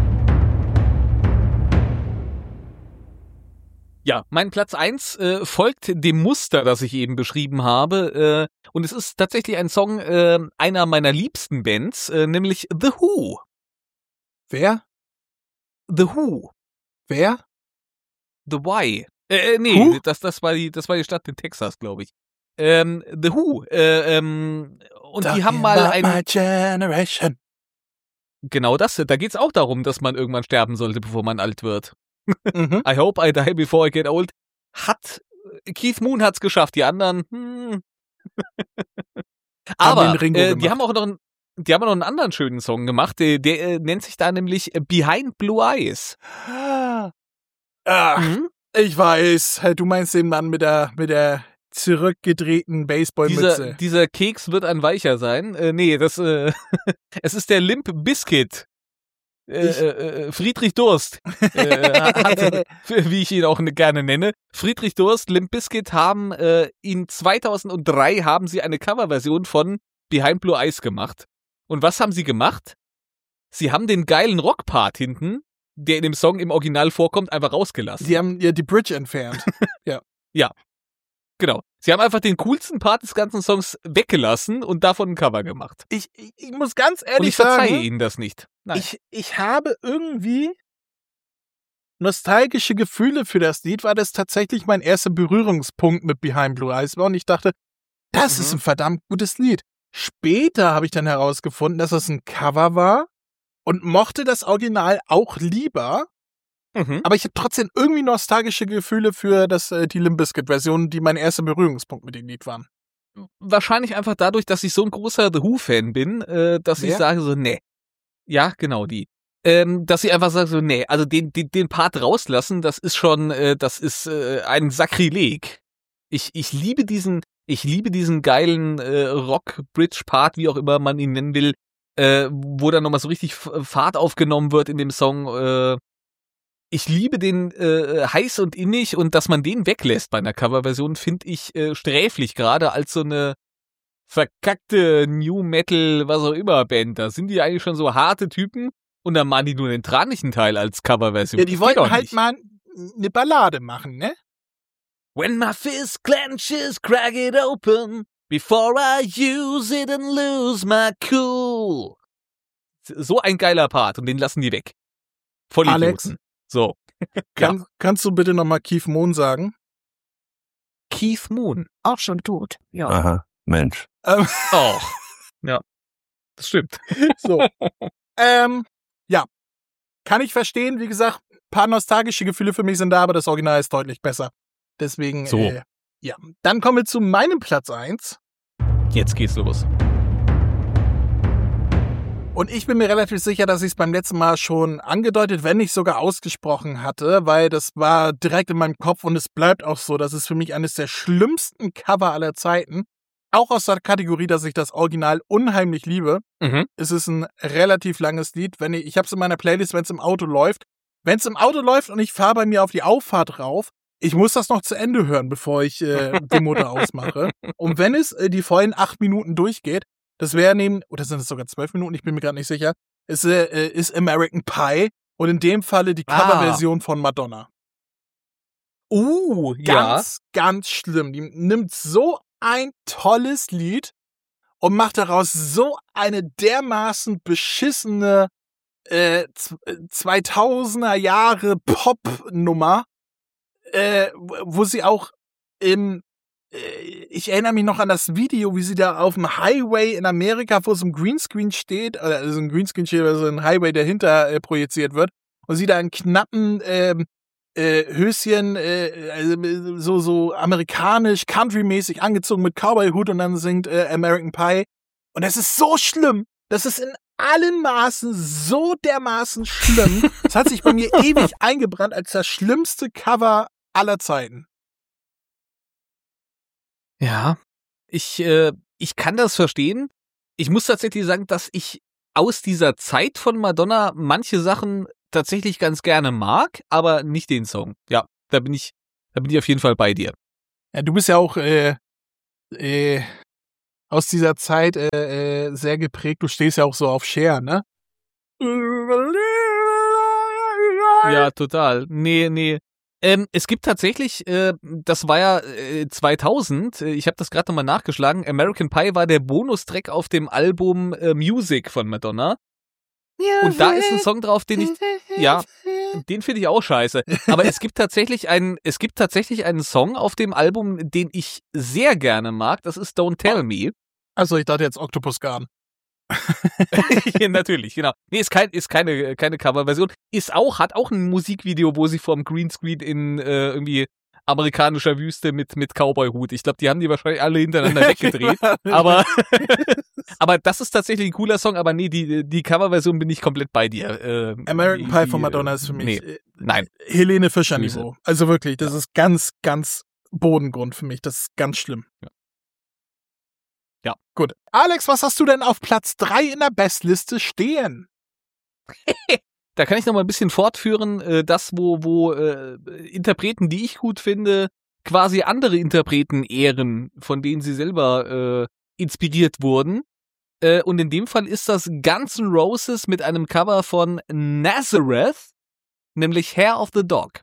Ja, mein Platz eins äh, folgt dem Muster, das ich eben beschrieben habe. Äh, und es ist tatsächlich ein Song äh, einer meiner liebsten Bands, äh, nämlich The Who. Wer? The Who. Wer? The Why. Äh, äh nee, Who? das, das, war die, das war die Stadt in Texas, glaube ich. Ähm, The Who. Äh, ähm, und die haben mal ein... My generation. Genau das, da geht's auch darum, dass man irgendwann sterben sollte, bevor man alt wird. Mhm. I hope I die before I get old. Hat, Keith Moon hat's geschafft, die anderen, hm. Aber, den Ringo äh, die gemacht. haben auch noch einen, die haben auch noch einen anderen schönen Song gemacht, der, der äh, nennt sich da nämlich Behind Blue Eyes. Ach, Mhm. ich weiß. Du meinst den Mann mit der, mit der zurückgedrehten Dieser, Baseballmütze. dieser Keks wird ein weicher sein. Äh, nee, das, äh, es ist der Limp Bizkit. Äh, Ich- äh, Friedrich Durst, äh, hat, wie ich ihn auch gerne nenne. Friedrich Durst, Limp Bizkit haben äh, in zweitausenddrei haben sie eine Coverversion von Behind Blue Eyes gemacht. Und was haben sie gemacht? Sie haben den geilen Rockpart hinten, der in dem Song im Original vorkommt, einfach rausgelassen. Die haben ja die Bridge entfernt. Genau. Sie haben einfach den coolsten Part des ganzen Songs weggelassen und davon ein Cover gemacht. Ich, ich, ich muss ganz Und ehrlich ich verzeihe sagen, ihnen das nicht. Nein. ich, ich habe irgendwie nostalgische Gefühle für das Lied, weil das tatsächlich mein erster Berührungspunkt mit Behind Blue Eyes war und ich dachte, das Mhm. ist ein verdammt gutes Lied. Später habe ich dann herausgefunden, dass es ein Cover war und mochte das Original auch lieber, Mhm. aber ich habe trotzdem irgendwie nostalgische Gefühle für das, äh, die Limp Bizkit-Version, die mein erster Berührungspunkt mit dem Lied waren. Wahrscheinlich einfach dadurch, dass ich so ein großer The Who-Fan bin, äh, dass ich Wer? sage so, nee. Ja, genau die. Ähm, dass ich einfach sage so, nee, also den, den, den Part rauslassen, das ist schon, äh, das ist äh, ein Sakrileg. Ich, ich liebe diesen, ich liebe diesen geilen äh, Rock-Bridge-Part, wie auch immer man ihn nennen will, äh, wo dann nochmal so richtig F- Fahrt aufgenommen wird in dem Song. Äh, ich liebe den äh, heiß und innig und dass man den weglässt bei einer Coverversion, finde ich äh, sträflich, gerade als so eine verkackte New Metal, was auch immer Band. Da sind die eigentlich schon so harte Typen und dann machen die nur den tranischen Teil als Coverversion. Ja, die Das geht doch wollten halt nicht. mal eine Ballade machen, ne? When my fist clenches, crack it open before I use it and lose my cool. So ein geiler Part und den lassen die weg. Voll Alex? So. Kann, Kannst du bitte nochmal Keith Moon sagen? Keith Moon. Auch schon tot. Ja. Aha, Mensch. Ähm, Oh. Ja. Das stimmt. so. ähm, ja. Kann ich verstehen. Wie gesagt, ein paar nostalgische Gefühle für mich sind da, aber das Original ist deutlich besser. Deswegen, So. äh, ja. Dann kommen wir zu meinem Platz eins. Jetzt geht's los. Und ich bin mir relativ sicher, dass ich es beim letzten Mal schon angedeutet, wenn nicht sogar ausgesprochen hatte, weil das war direkt in meinem Kopf und es bleibt auch so. Das ist für mich eines der schlimmsten Cover aller Zeiten. Auch aus der Kategorie, dass ich das Original unheimlich liebe. Mhm. Es ist ein relativ langes Lied. Wenn ich ich habe es in meiner Playlist, wenn es im Auto läuft. Wenn es im Auto läuft und ich fahre bei mir auf die Auffahrt rauf, ich muss das noch zu Ende hören, bevor ich äh, den Motor ausmache. Und wenn es äh, die vollen acht Minuten durchgeht, das wäre neben, oder sind es sogar zwölf Minuten, ich bin mir gerade nicht sicher, ist, äh, ist American Pie und in dem Falle die Ah. Coverversion von Madonna. Uh, ja. Ganz, ganz schlimm. Die nimmt so ein tolles Lied und macht daraus so eine dermaßen beschissene äh, z- zweitausender Jahre Pop-Nummer, äh, wo sie auch im äh, ich erinnere mich noch an das Video, wie sie da auf dem Highway in Amerika vor so einem Greenscreen steht, also ein Greenscreen steht, also ein Highway dahinter äh, projiziert wird, und sie da in knappen ähm, äh, Höschen, äh, also so so amerikanisch, countrymäßig angezogen mit Cowboy-Hut und dann singt äh, American Pie. Und das ist so schlimm. Das ist in allen Maßen so dermaßen schlimm. Das hat sich bei mir ewig eingebrannt als das schlimmste Cover aller Zeiten. Ja, ich, äh, ich kann das verstehen. Ich muss tatsächlich sagen, dass ich aus dieser Zeit von Madonna manche Sachen tatsächlich ganz gerne mag, aber nicht den Song. Ja, da bin ich, da bin ich auf jeden Fall bei dir. Ja, du bist ja auch äh, äh, aus dieser Zeit äh, äh, sehr geprägt. Du stehst ja auch so auf Cher, ne? Ja, total. Nee, nee. Ähm, es gibt tatsächlich, äh, das war ja äh, zweitausend, äh, ich habe das gerade nochmal nachgeschlagen, American Pie war der Bonustrack auf dem Album äh, Music von Madonna. Und da ist ein Song drauf, den ich, ja, den finde ich auch scheiße. Aber es gibt tatsächlich einen, es gibt tatsächlich einen Song auf dem Album, den ich sehr gerne mag. Das ist Don't Tell Me. Also ich dachte jetzt Octopus Garden. Ja, natürlich, genau. Nee, ist kein, ist keine, keine Coverversion. Ist auch, hat auch ein Musikvideo, wo sie vorm Greenscreen in äh, irgendwie amerikanischer Wüste mit, mit Cowboy-Hut. Ich glaube, die haben die wahrscheinlich alle hintereinander weggedreht. aber, aber das ist tatsächlich ein cooler Song, aber nee, die, die Coverversion bin ich komplett bei dir. Äh, American die, Pie die, von Madonna ist für mich nee, nein. Helene Fischer-Niveau. Also wirklich, das ist ganz, ganz Bodengrund für mich. Das ist ganz schlimm. Ja. Ja. Gut. Alex, was hast du denn auf Platz drei in der Bestliste stehen? Da kann ich noch mal ein bisschen fortführen, äh, das, wo, wo äh, Interpreten, die ich gut finde, quasi andere Interpreten ehren, von denen sie selber äh, inspiriert wurden. Äh, und in dem Fall ist das Guns N' Roses mit einem Cover von Nazareth, nämlich Hair of the Dog.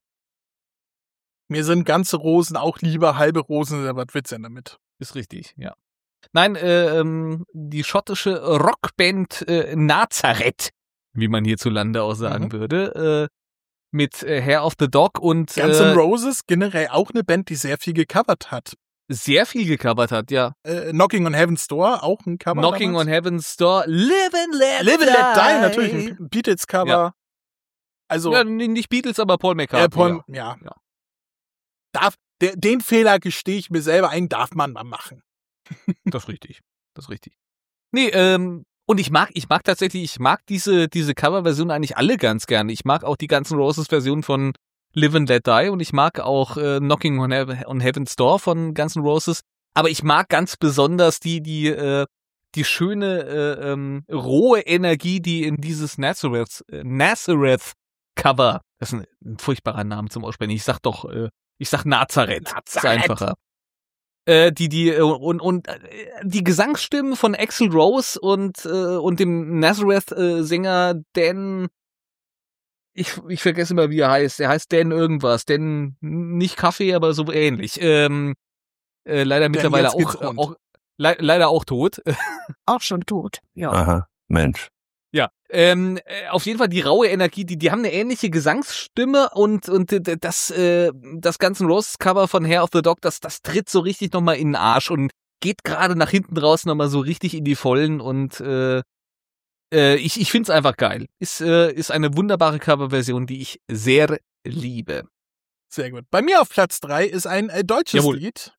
Mir sind ganze Rosen auch lieber, halbe Rosen, was wird's denn damit? Ist richtig, ja. Nein, äh, ähm, die schottische Rockband äh, Nazareth, wie man hierzulande auch sagen Mhm. würde, äh, mit äh, Hair of the Dog und Guns äh, N' Roses generell auch eine Band, die sehr viel gecovert hat. sehr viel gecovert hat, ja. Äh, Knocking on Heaven's Door, auch ein Cover. Knocking damals. on Heaven's Door, Live and Let Live and Die. Let Die, natürlich ein Beatles-Cover. Ja. Also, Ja, n- nicht Beatles, aber Paul McCartney. äh, Paul, ja. ja. Ja. Darf, der, den Fehler gestehe ich mir selber ein, darf man mal machen. Das ist richtig. Das ist richtig. Nee, ähm, und ich mag, ich mag tatsächlich, ich mag diese, diese Coverversion eigentlich alle ganz gerne. Ich mag auch die ganzen Roses-Versionen von Live and Let Die und ich mag auch äh, Knocking on, He- on Heaven's Door von Guns N' Roses. Aber ich mag ganz besonders die, die, äh, die schöne, äh, ähm, rohe Energie, die in dieses Nazareth, äh, Nazareth-Cover, das ist ein, ein furchtbarer Name zum Aussprechen. Ich sag doch, äh, ich sag Nazareth. Das ist einfacher. Äh, die, die, äh, und, und äh, die Gesangsstimmen von Axl Rose und, äh, und dem Nazareth-Sänger Dan, ich, ich vergesse immer, wie er heißt. Er heißt Dan irgendwas. Dan, nicht Kaffee, aber so ähnlich. Ähm, äh, leider mittlerweile jetzt auch, geht's äh, rund. auch le leider auch tot. Auch schon tot. Ja. Aha, Mensch. Ja, ähm, äh, auf jeden Fall die raue Energie, die, die haben eine ähnliche Gesangsstimme und, und äh, das, äh, das Guns N' Roses Cover von Hair of the Dog, das, das tritt so richtig nochmal in den Arsch und geht gerade nach hinten raus nochmal so richtig in die Vollen und äh, äh, ich, ich find's einfach geil. Ist, äh, ist eine wunderbare Coverversion, die ich sehr liebe. Sehr gut. Bei mir auf Platz drei ist ein äh, deutsches Jawohl. Lied.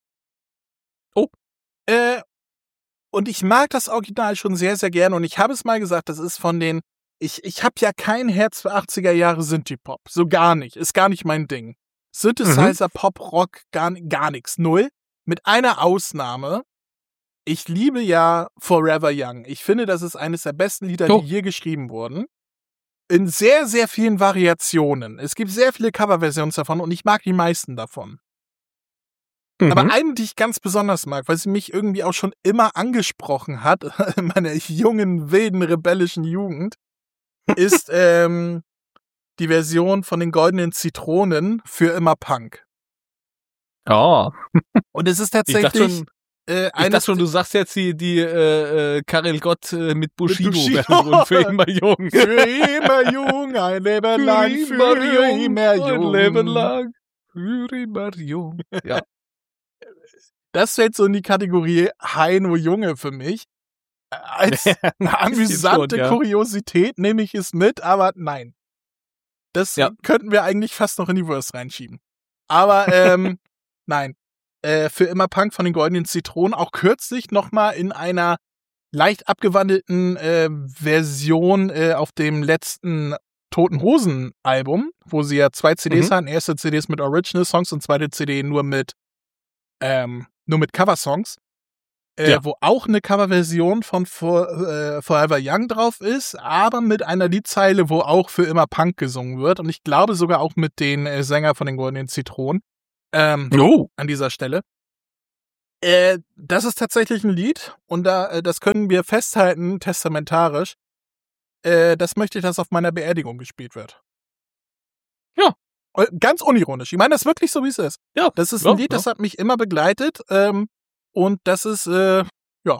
Oh. Äh, und ich mag das Original schon sehr, sehr gerne. Und ich habe es mal gesagt, das ist von den, ich, ich habe ja kein Herz für achtziger Jahre Synthie-Pop. So gar nicht. Ist gar nicht mein Ding. Synthesizer, Pop, Rock, gar, gar nichts. Null. Mit einer Ausnahme. Ich liebe ja Forever Young. Ich finde, das ist eines der besten Lieder, Oh. die je geschrieben wurden. In sehr, sehr vielen Variationen. Es gibt sehr viele Coverversionen davon und ich mag die meisten davon. Aber eine, die ich ganz besonders mag, weil sie mich irgendwie auch schon immer angesprochen hat, in meiner jungen, wilden, rebellischen Jugend, ist ähm, die Version von den Goldenen Zitronen für immer Punk. Oh, Und es ist ich dachte tatsächlich schon, äh, ich eines dachte schon, du sagst jetzt die, die äh, äh, Karel Gott äh, mit Bushido, Bushido. Version für immer jung. für immer jung, ein Leben lang, für immer jung. Ein Leben lang, für immer jung. Ja. Das fällt so in die Kategorie Heino Junge für mich. Äh, Als amüsante schon, ja. Kuriosität nehme ich es mit, aber nein. Das Ja. könnten wir eigentlich fast noch in die Wurst reinschieben. Aber ähm, nein. Äh, für immer Punk von den Goldenen Zitronen, auch kürzlich nochmal in einer leicht abgewandelten äh, Version äh, auf dem letzten Toten Hosen Album, wo sie ja zwei C Ds Mhm. hatten. Erste C Ds mit Original Songs und zweite C D nur mit ähm, nur mit Coversongs. äh, Ja. wo auch eine Coverversion von For, äh, Forever Young drauf ist, aber mit einer Liedzeile, wo auch für immer Punk gesungen wird. Und ich glaube sogar auch mit den äh, Sänger von den Goldenen Zitronen ähm, Oh. an dieser Stelle. Äh, das ist tatsächlich ein Lied und da äh, das können wir festhalten, testamentarisch. Äh, das möchte ich, dass auf meiner Beerdigung gespielt wird. Ja. Äh, Ganz unironisch. Ich meine das wirklich so, wie es ist. Ja. Das ist Ja, ein Lied, ja. das hat mich immer begleitet. Ähm, und das ist, äh, ja,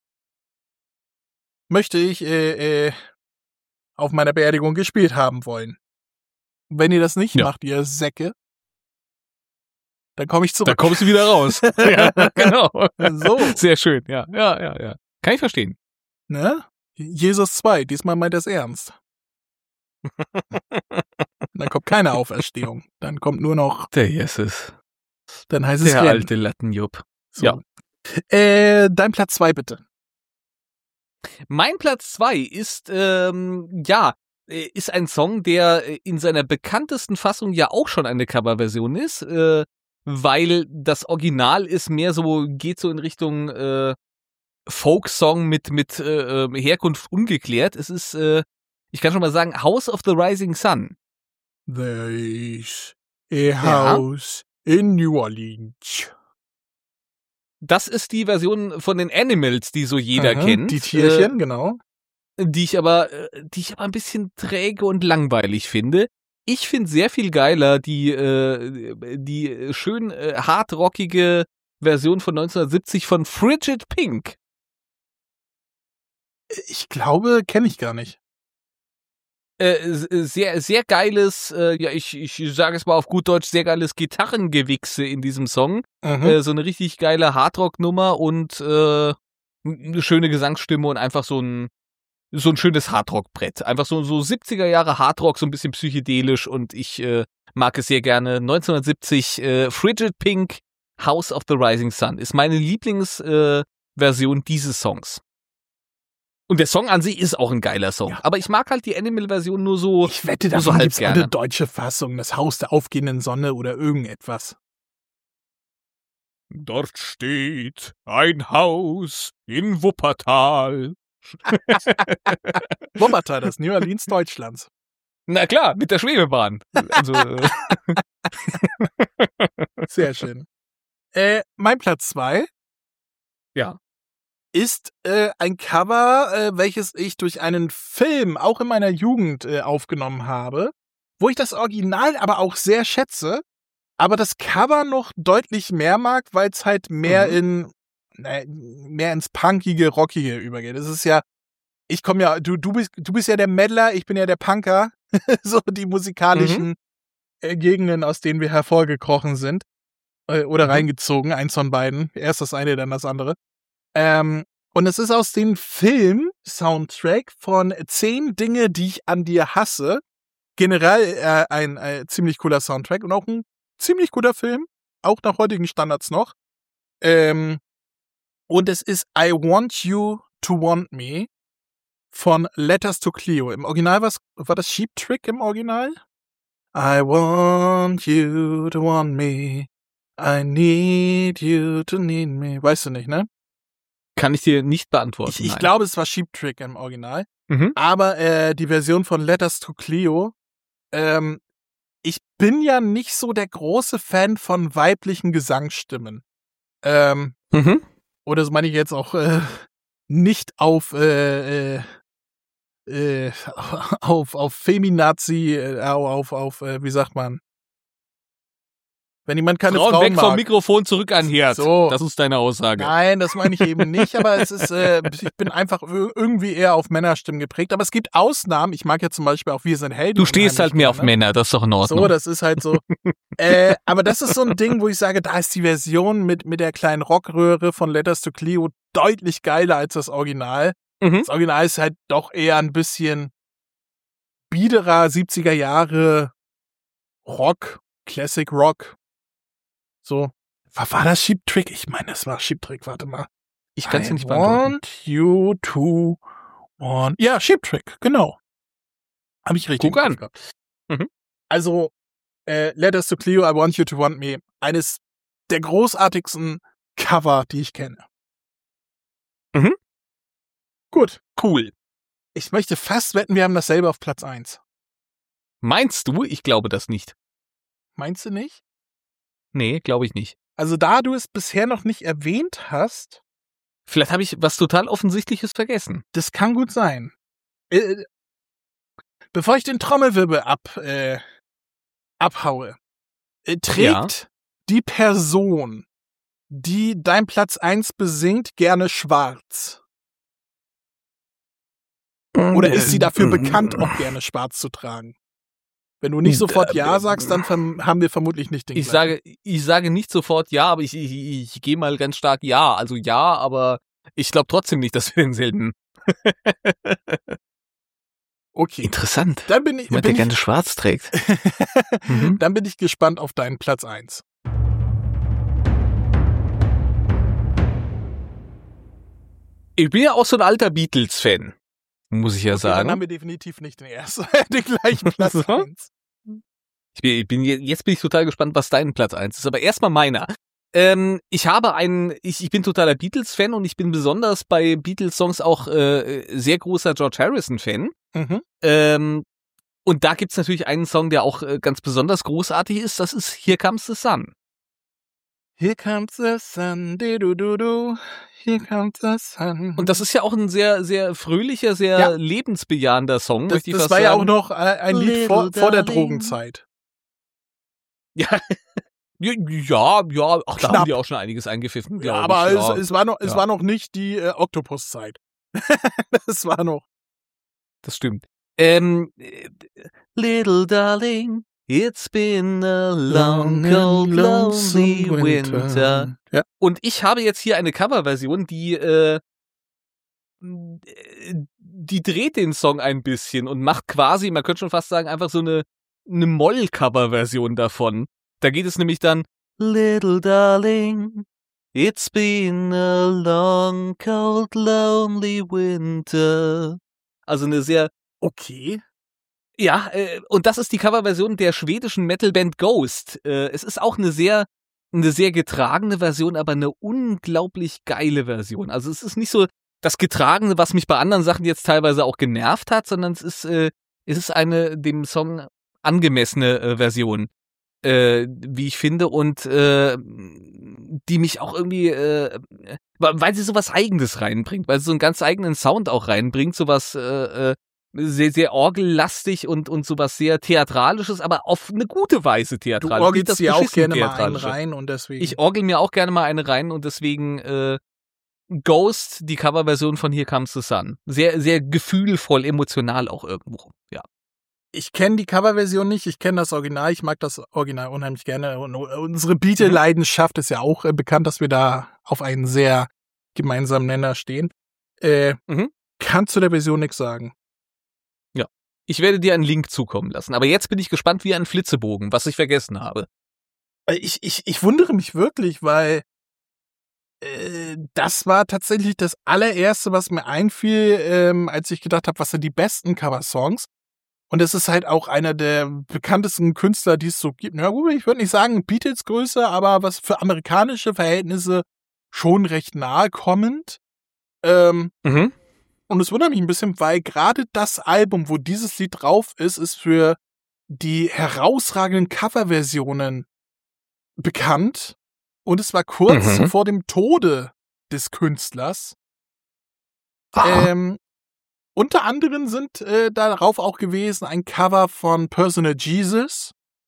möchte ich äh, äh, auf meiner Beerdigung gespielt haben wollen. Wenn ihr das nicht Ja. macht, ihr Säcke, dann komme ich zurück. Da kommst du wieder raus. Ja, genau. So. Sehr schön, ja. Ja, ja, ja. Kann ich verstehen. Ne? Jesus zwei, diesmal meint er es ernst. Dann kommt keine Auferstehung. Dann kommt nur noch, Der Jesus. dann heißt es Der Rennen. alte Lattenjupp. So. Ja. Äh, dein Platz zwei bitte. Mein Platz zwei ist, ähm, ja, äh, ist ein Song, der äh, in seiner bekanntesten Fassung ja auch schon eine Coverversion ist, äh, weil das Original ist mehr so, geht so in Richtung äh, Folksong mit, mit äh, äh, Herkunft ungeklärt. Es ist, äh, ich kann schon mal sagen, House of the Rising Sun. There is a house in New Orleans. Das ist die Version von den Animals, die so jeder Mhm, kennt. Die Tierchen, genau. Äh, die ich aber, äh, die ich aber ein bisschen träge und langweilig finde. Ich finde sehr viel geiler die, äh, die schön äh, hardrockige Version von neunzehnhundertsiebzig von Frigid Pink. Ich glaube, kenne ich gar nicht. Äh, s- sehr, sehr geiles, äh, ja, ich, ich sage es mal auf gut Deutsch, sehr geiles Gitarrengewichse in diesem Song. Mhm. Äh, so eine richtig geile Hardrock-Nummer und äh, eine schöne Gesangsstimme und einfach so ein so ein schönes Hardrock-Brett. Einfach so so siebziger Jahre Hardrock, so ein bisschen psychedelisch und ich äh, mag es sehr gerne. neunzehnhundertsiebzig äh, Frigid Pink, House of the Rising Sun ist meine Lieblingsversion äh, Version dieses Songs. Und der Song an sich ist auch ein geiler Song. Ja. Aber ich mag halt die Animal-Version nur so. Ich wette, nur so davon halb gibt's gerne. eine deutsche Fassung, das Haus der aufgehenden Sonne oder irgendetwas. Dort steht ein Haus in Wuppertal. Wuppertal, das New Orleans Deutschlands. Na klar, mit der Schwebebahn. Also, äh, Sehr schön. Äh, mein Platz zwei ja. ist äh, ein Cover, äh, welches ich durch einen Film auch in meiner Jugend äh, aufgenommen habe, wo ich das Original aber auch sehr schätze, aber das Cover noch deutlich mehr mag, weil es halt mehr Mhm. in äh, mehr ins Punkige, Rockige übergeht. Das ist ja, ich komme ja, du du bist du bist ja der Meddler, ich bin ja der Punker, so die musikalischen äh, Gegenden, aus denen wir hervorgekrochen sind äh, oder Mhm. reingezogen, eins von beiden, erst das eine, dann das andere. Ähm, und es ist aus dem Film-Soundtrack von Zehn Dinge, die ich an dir hasse. Generell äh, ein äh, ziemlich cooler Soundtrack und auch ein ziemlich guter Film, auch nach heutigen Standards noch. Ähm, und es ist I Want You to Want Me von Letters to Cleo. Im Original was, war das Sheep Trick im Original? I want you to want me. I need you to need me. Weißt du nicht, ne? Kann ich dir nicht beantworten. Ich, ich nein. glaube, es war Sheep Trick im Original. Mhm. Aber äh, die Version von Letters to Cleo, ähm, ich bin ja nicht so der große Fan von weiblichen Gesangsstimmen. Ähm, Mhm. oder das meine ich jetzt auch äh, nicht auf äh, äh, äh, auf auf Feminazi, äh, auf auf äh, wie sagt man? Wenn jemand keine Frauen, Frauen weg mag. vom Mikrofon, zurück an Herd. So. Das ist deine Aussage. Nein, das meine ich eben nicht, aber es ist, äh, ich bin einfach ir- irgendwie eher auf Männerstimmen geprägt. Aber es gibt Ausnahmen. Ich mag ja zum Beispiel auch Wir sind Helden. Du stehst halt unheimlich mehr auf gerne. Männer, das ist doch in Ordnung. So, das ist halt so. äh, aber das ist so ein Ding, wo ich sage, da ist die Version mit, mit der kleinen Rockröhre von Letters to Cleo deutlich geiler als das Original. Mhm. Das Original ist halt doch eher ein bisschen biederer siebziger Jahre Rock, Classic Rock. So. War, war das Sheep Trick? Ich meine, das war Sheep Trick, warte mal. Ich kann's dir nicht I beantworten. want you to want. Ja, Sheep Trick, genau. Habe ich richtig Guck im an. Kopf gehabt. Mhm. Also, äh, Letters to Cleo, I Want You to Want Me. Eines der großartigsten Cover, die ich kenne. Mhm. Gut. Cool. Ich möchte fast wetten, wir haben dasselbe auf Platz eins. Meinst du? Ich glaube das nicht. Meinst du nicht? Nee, glaube ich nicht. Also da du es bisher noch nicht erwähnt hast, Vielleicht habe ich was total Offensichtliches vergessen. das kann gut sein. Äh, bevor ich den Trommelwirbel ab, äh, abhaue, äh, trägt Ja. die Person, die dein Platz eins besingt, gerne schwarz? Oder ist sie dafür bekannt, auch gerne schwarz zu tragen? Wenn du nicht sofort Ja sagst, dann verm- haben wir vermutlich nicht den Ich gleichen. sage, ich sage nicht sofort ja, aber ich, ich, ich, ich gehe mal ganz stark ja. Also ja, aber ich glaube trotzdem nicht, dass wir denselben. Okay, Interessant. dann bin ich, Jemand, der bin gerne ich, schwarz trägt. Mhm. dann bin ich gespannt auf deinen Platz eins. Ich bin ja auch so ein alter Beatles-Fan, muss ich ja Okay, dann haben sagen. wir definitiv nicht den ersten, den gleichen Platz So? eins. Ich bin, ich bin, je- jetzt bin ich total gespannt, was dein Platz eins ist. Aber erstmal meiner. Ähm, ich habe einen, ich, ich bin totaler Beatles-Fan und ich bin besonders bei Beatles-Songs auch äh, sehr großer George Harrison-Fan. Mhm. Ähm, und da gibt's natürlich einen Song, der auch äh, ganz besonders großartig ist. Das ist Here Comes the Sun. Here comes the sun, du du du du. Here comes the sun. Und das ist ja auch ein sehr, sehr fröhlicher, sehr Ja. lebensbejahender Song, das, möchte ich das fast war sagen. ja auch noch äh, ein Lied vor, Little vor der darling. Drogenzeit. Ja, ja, ja, ach, da Knapp. haben die auch schon einiges eingepfiffen, Ja, glaube aber ich. es, es war noch, es Ja. war noch nicht die äh, Oktopuszeit. Das war noch. Das stimmt. Ähm, äh, Little darling, it's been a long, cold, lonely winter. Ja. Und ich habe jetzt hier eine Coverversion, die, äh, die dreht den Song ein bisschen und macht quasi, man könnte schon fast sagen, einfach so eine, eine Moll-Cover-Version davon. Da geht es nämlich dann Little darling, it's been a long, cold, lonely winter. Also eine sehr, Okay. ja, äh, und das ist die Coverversion der schwedischen Metalband Ghost. Äh, es ist auch eine sehr, eine sehr getragene Version, aber eine unglaublich geile Version. Also es ist nicht so das Getragene, was mich bei anderen Sachen jetzt teilweise auch genervt hat, sondern es ist, äh, es ist eine dem Song angemessene äh, Version, äh, wie ich finde, und äh, die mich auch irgendwie, äh, weil sie sowas Eigenes reinbringt, weil sie so einen ganz eigenen Sound auch reinbringt, sowas äh, äh, sehr, sehr orgellastig und, und sowas sehr Theatralisches, aber auf eine gute Weise Du theatralisch. Nicht orgelst das dir auch beschissen gerne mal einen Theatralische. rein und deswegen. Ich orgel mir auch gerne mal eine rein und deswegen äh, Ghost, die Coverversion von Here Comes the Sun. Sehr, sehr gefühlvoll, emotional auch irgendwo. Ja. Ich kenne die Coverversion nicht, ich kenne das Original, ich mag das Original unheimlich gerne. Und unsere Beatle-Leidenschaft ist ja auch äh, bekannt, dass wir da auf einen sehr gemeinsamen Nenner stehen. Äh, Mhm. Kannst du der Version nichts sagen? Ich werde dir einen Link zukommen lassen. Aber jetzt bin ich gespannt wie ein Flitzebogen, was ich vergessen habe. Äh, Ich, ich, ich wundere mich wirklich, weil äh, das war tatsächlich das allererste, was mir einfiel, ähm, als ich gedacht habe, was sind die besten Cover-Songs. Und es ist halt auch einer der bekanntesten Künstler, die es so gibt. Na gut, ich würde nicht sagen Beatles Größe, aber was für amerikanische Verhältnisse schon recht nahe kommend. Ähm, Mhm. und es wundert mich ein bisschen, weil gerade das Album, wo dieses Lied drauf ist, ist für die herausragenden Coverversionen bekannt. Und es war kurz Mhm. vor dem Tode des Künstlers. Ah. Ähm, unter anderem sind äh, darauf auch gewesen ein Cover von Personal Jesus.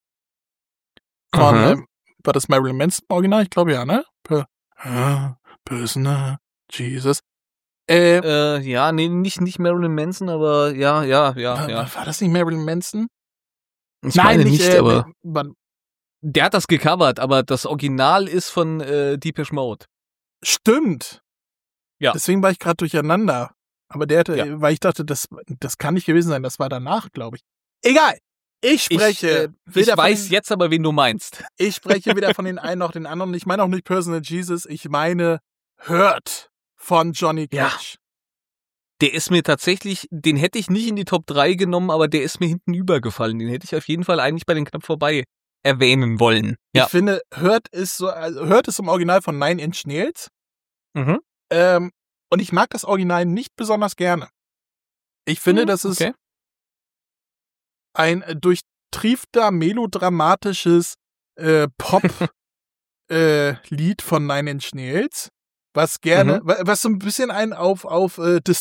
Von, Mhm. ähm, war das Marilyn Manson im Original? Ich glaube ja, ne? Per ah, Personal Jesus. Äh, Äh, ja, nee, nicht, nicht Marilyn Manson, aber ja, ja, ja, war, ja. war das nicht Marilyn Manson? Ich meine nicht, äh, aber wann- der hat das gecovert, aber das Original ist von äh, Depeche Mode. Stimmt. Ja. Deswegen war ich gerade durcheinander. Aber der hatte, Ja. weil ich dachte, das, das kann nicht gewesen sein, das war danach, glaube ich. Egal. Ich spreche ich, äh, weder ich von weiß den, jetzt aber, wen du meinst. ich spreche weder von den einen noch den anderen. Ich meine auch nicht Personal Jesus, ich meine Hurt von Johnny Ja. Cash. Der ist mir tatsächlich, den hätte ich nicht in die Top drei genommen, aber der ist mir hinten übergefallen. Den hätte ich auf jeden Fall eigentlich bei den knapp vorbei erwähnen wollen. Ja. Ich finde, Hurt ist so, also Hurt ist im Original von Nine Inch Nails. Mhm. Ähm, Und ich mag das Original nicht besonders gerne. Ich finde, Hm, das ist okay. ein durchtriefter, melodramatisches äh, Pop-Lied äh, von Nine Inch Nails, was gerne, Mhm. wa- was so ein bisschen einen auf, auf äh, Dis-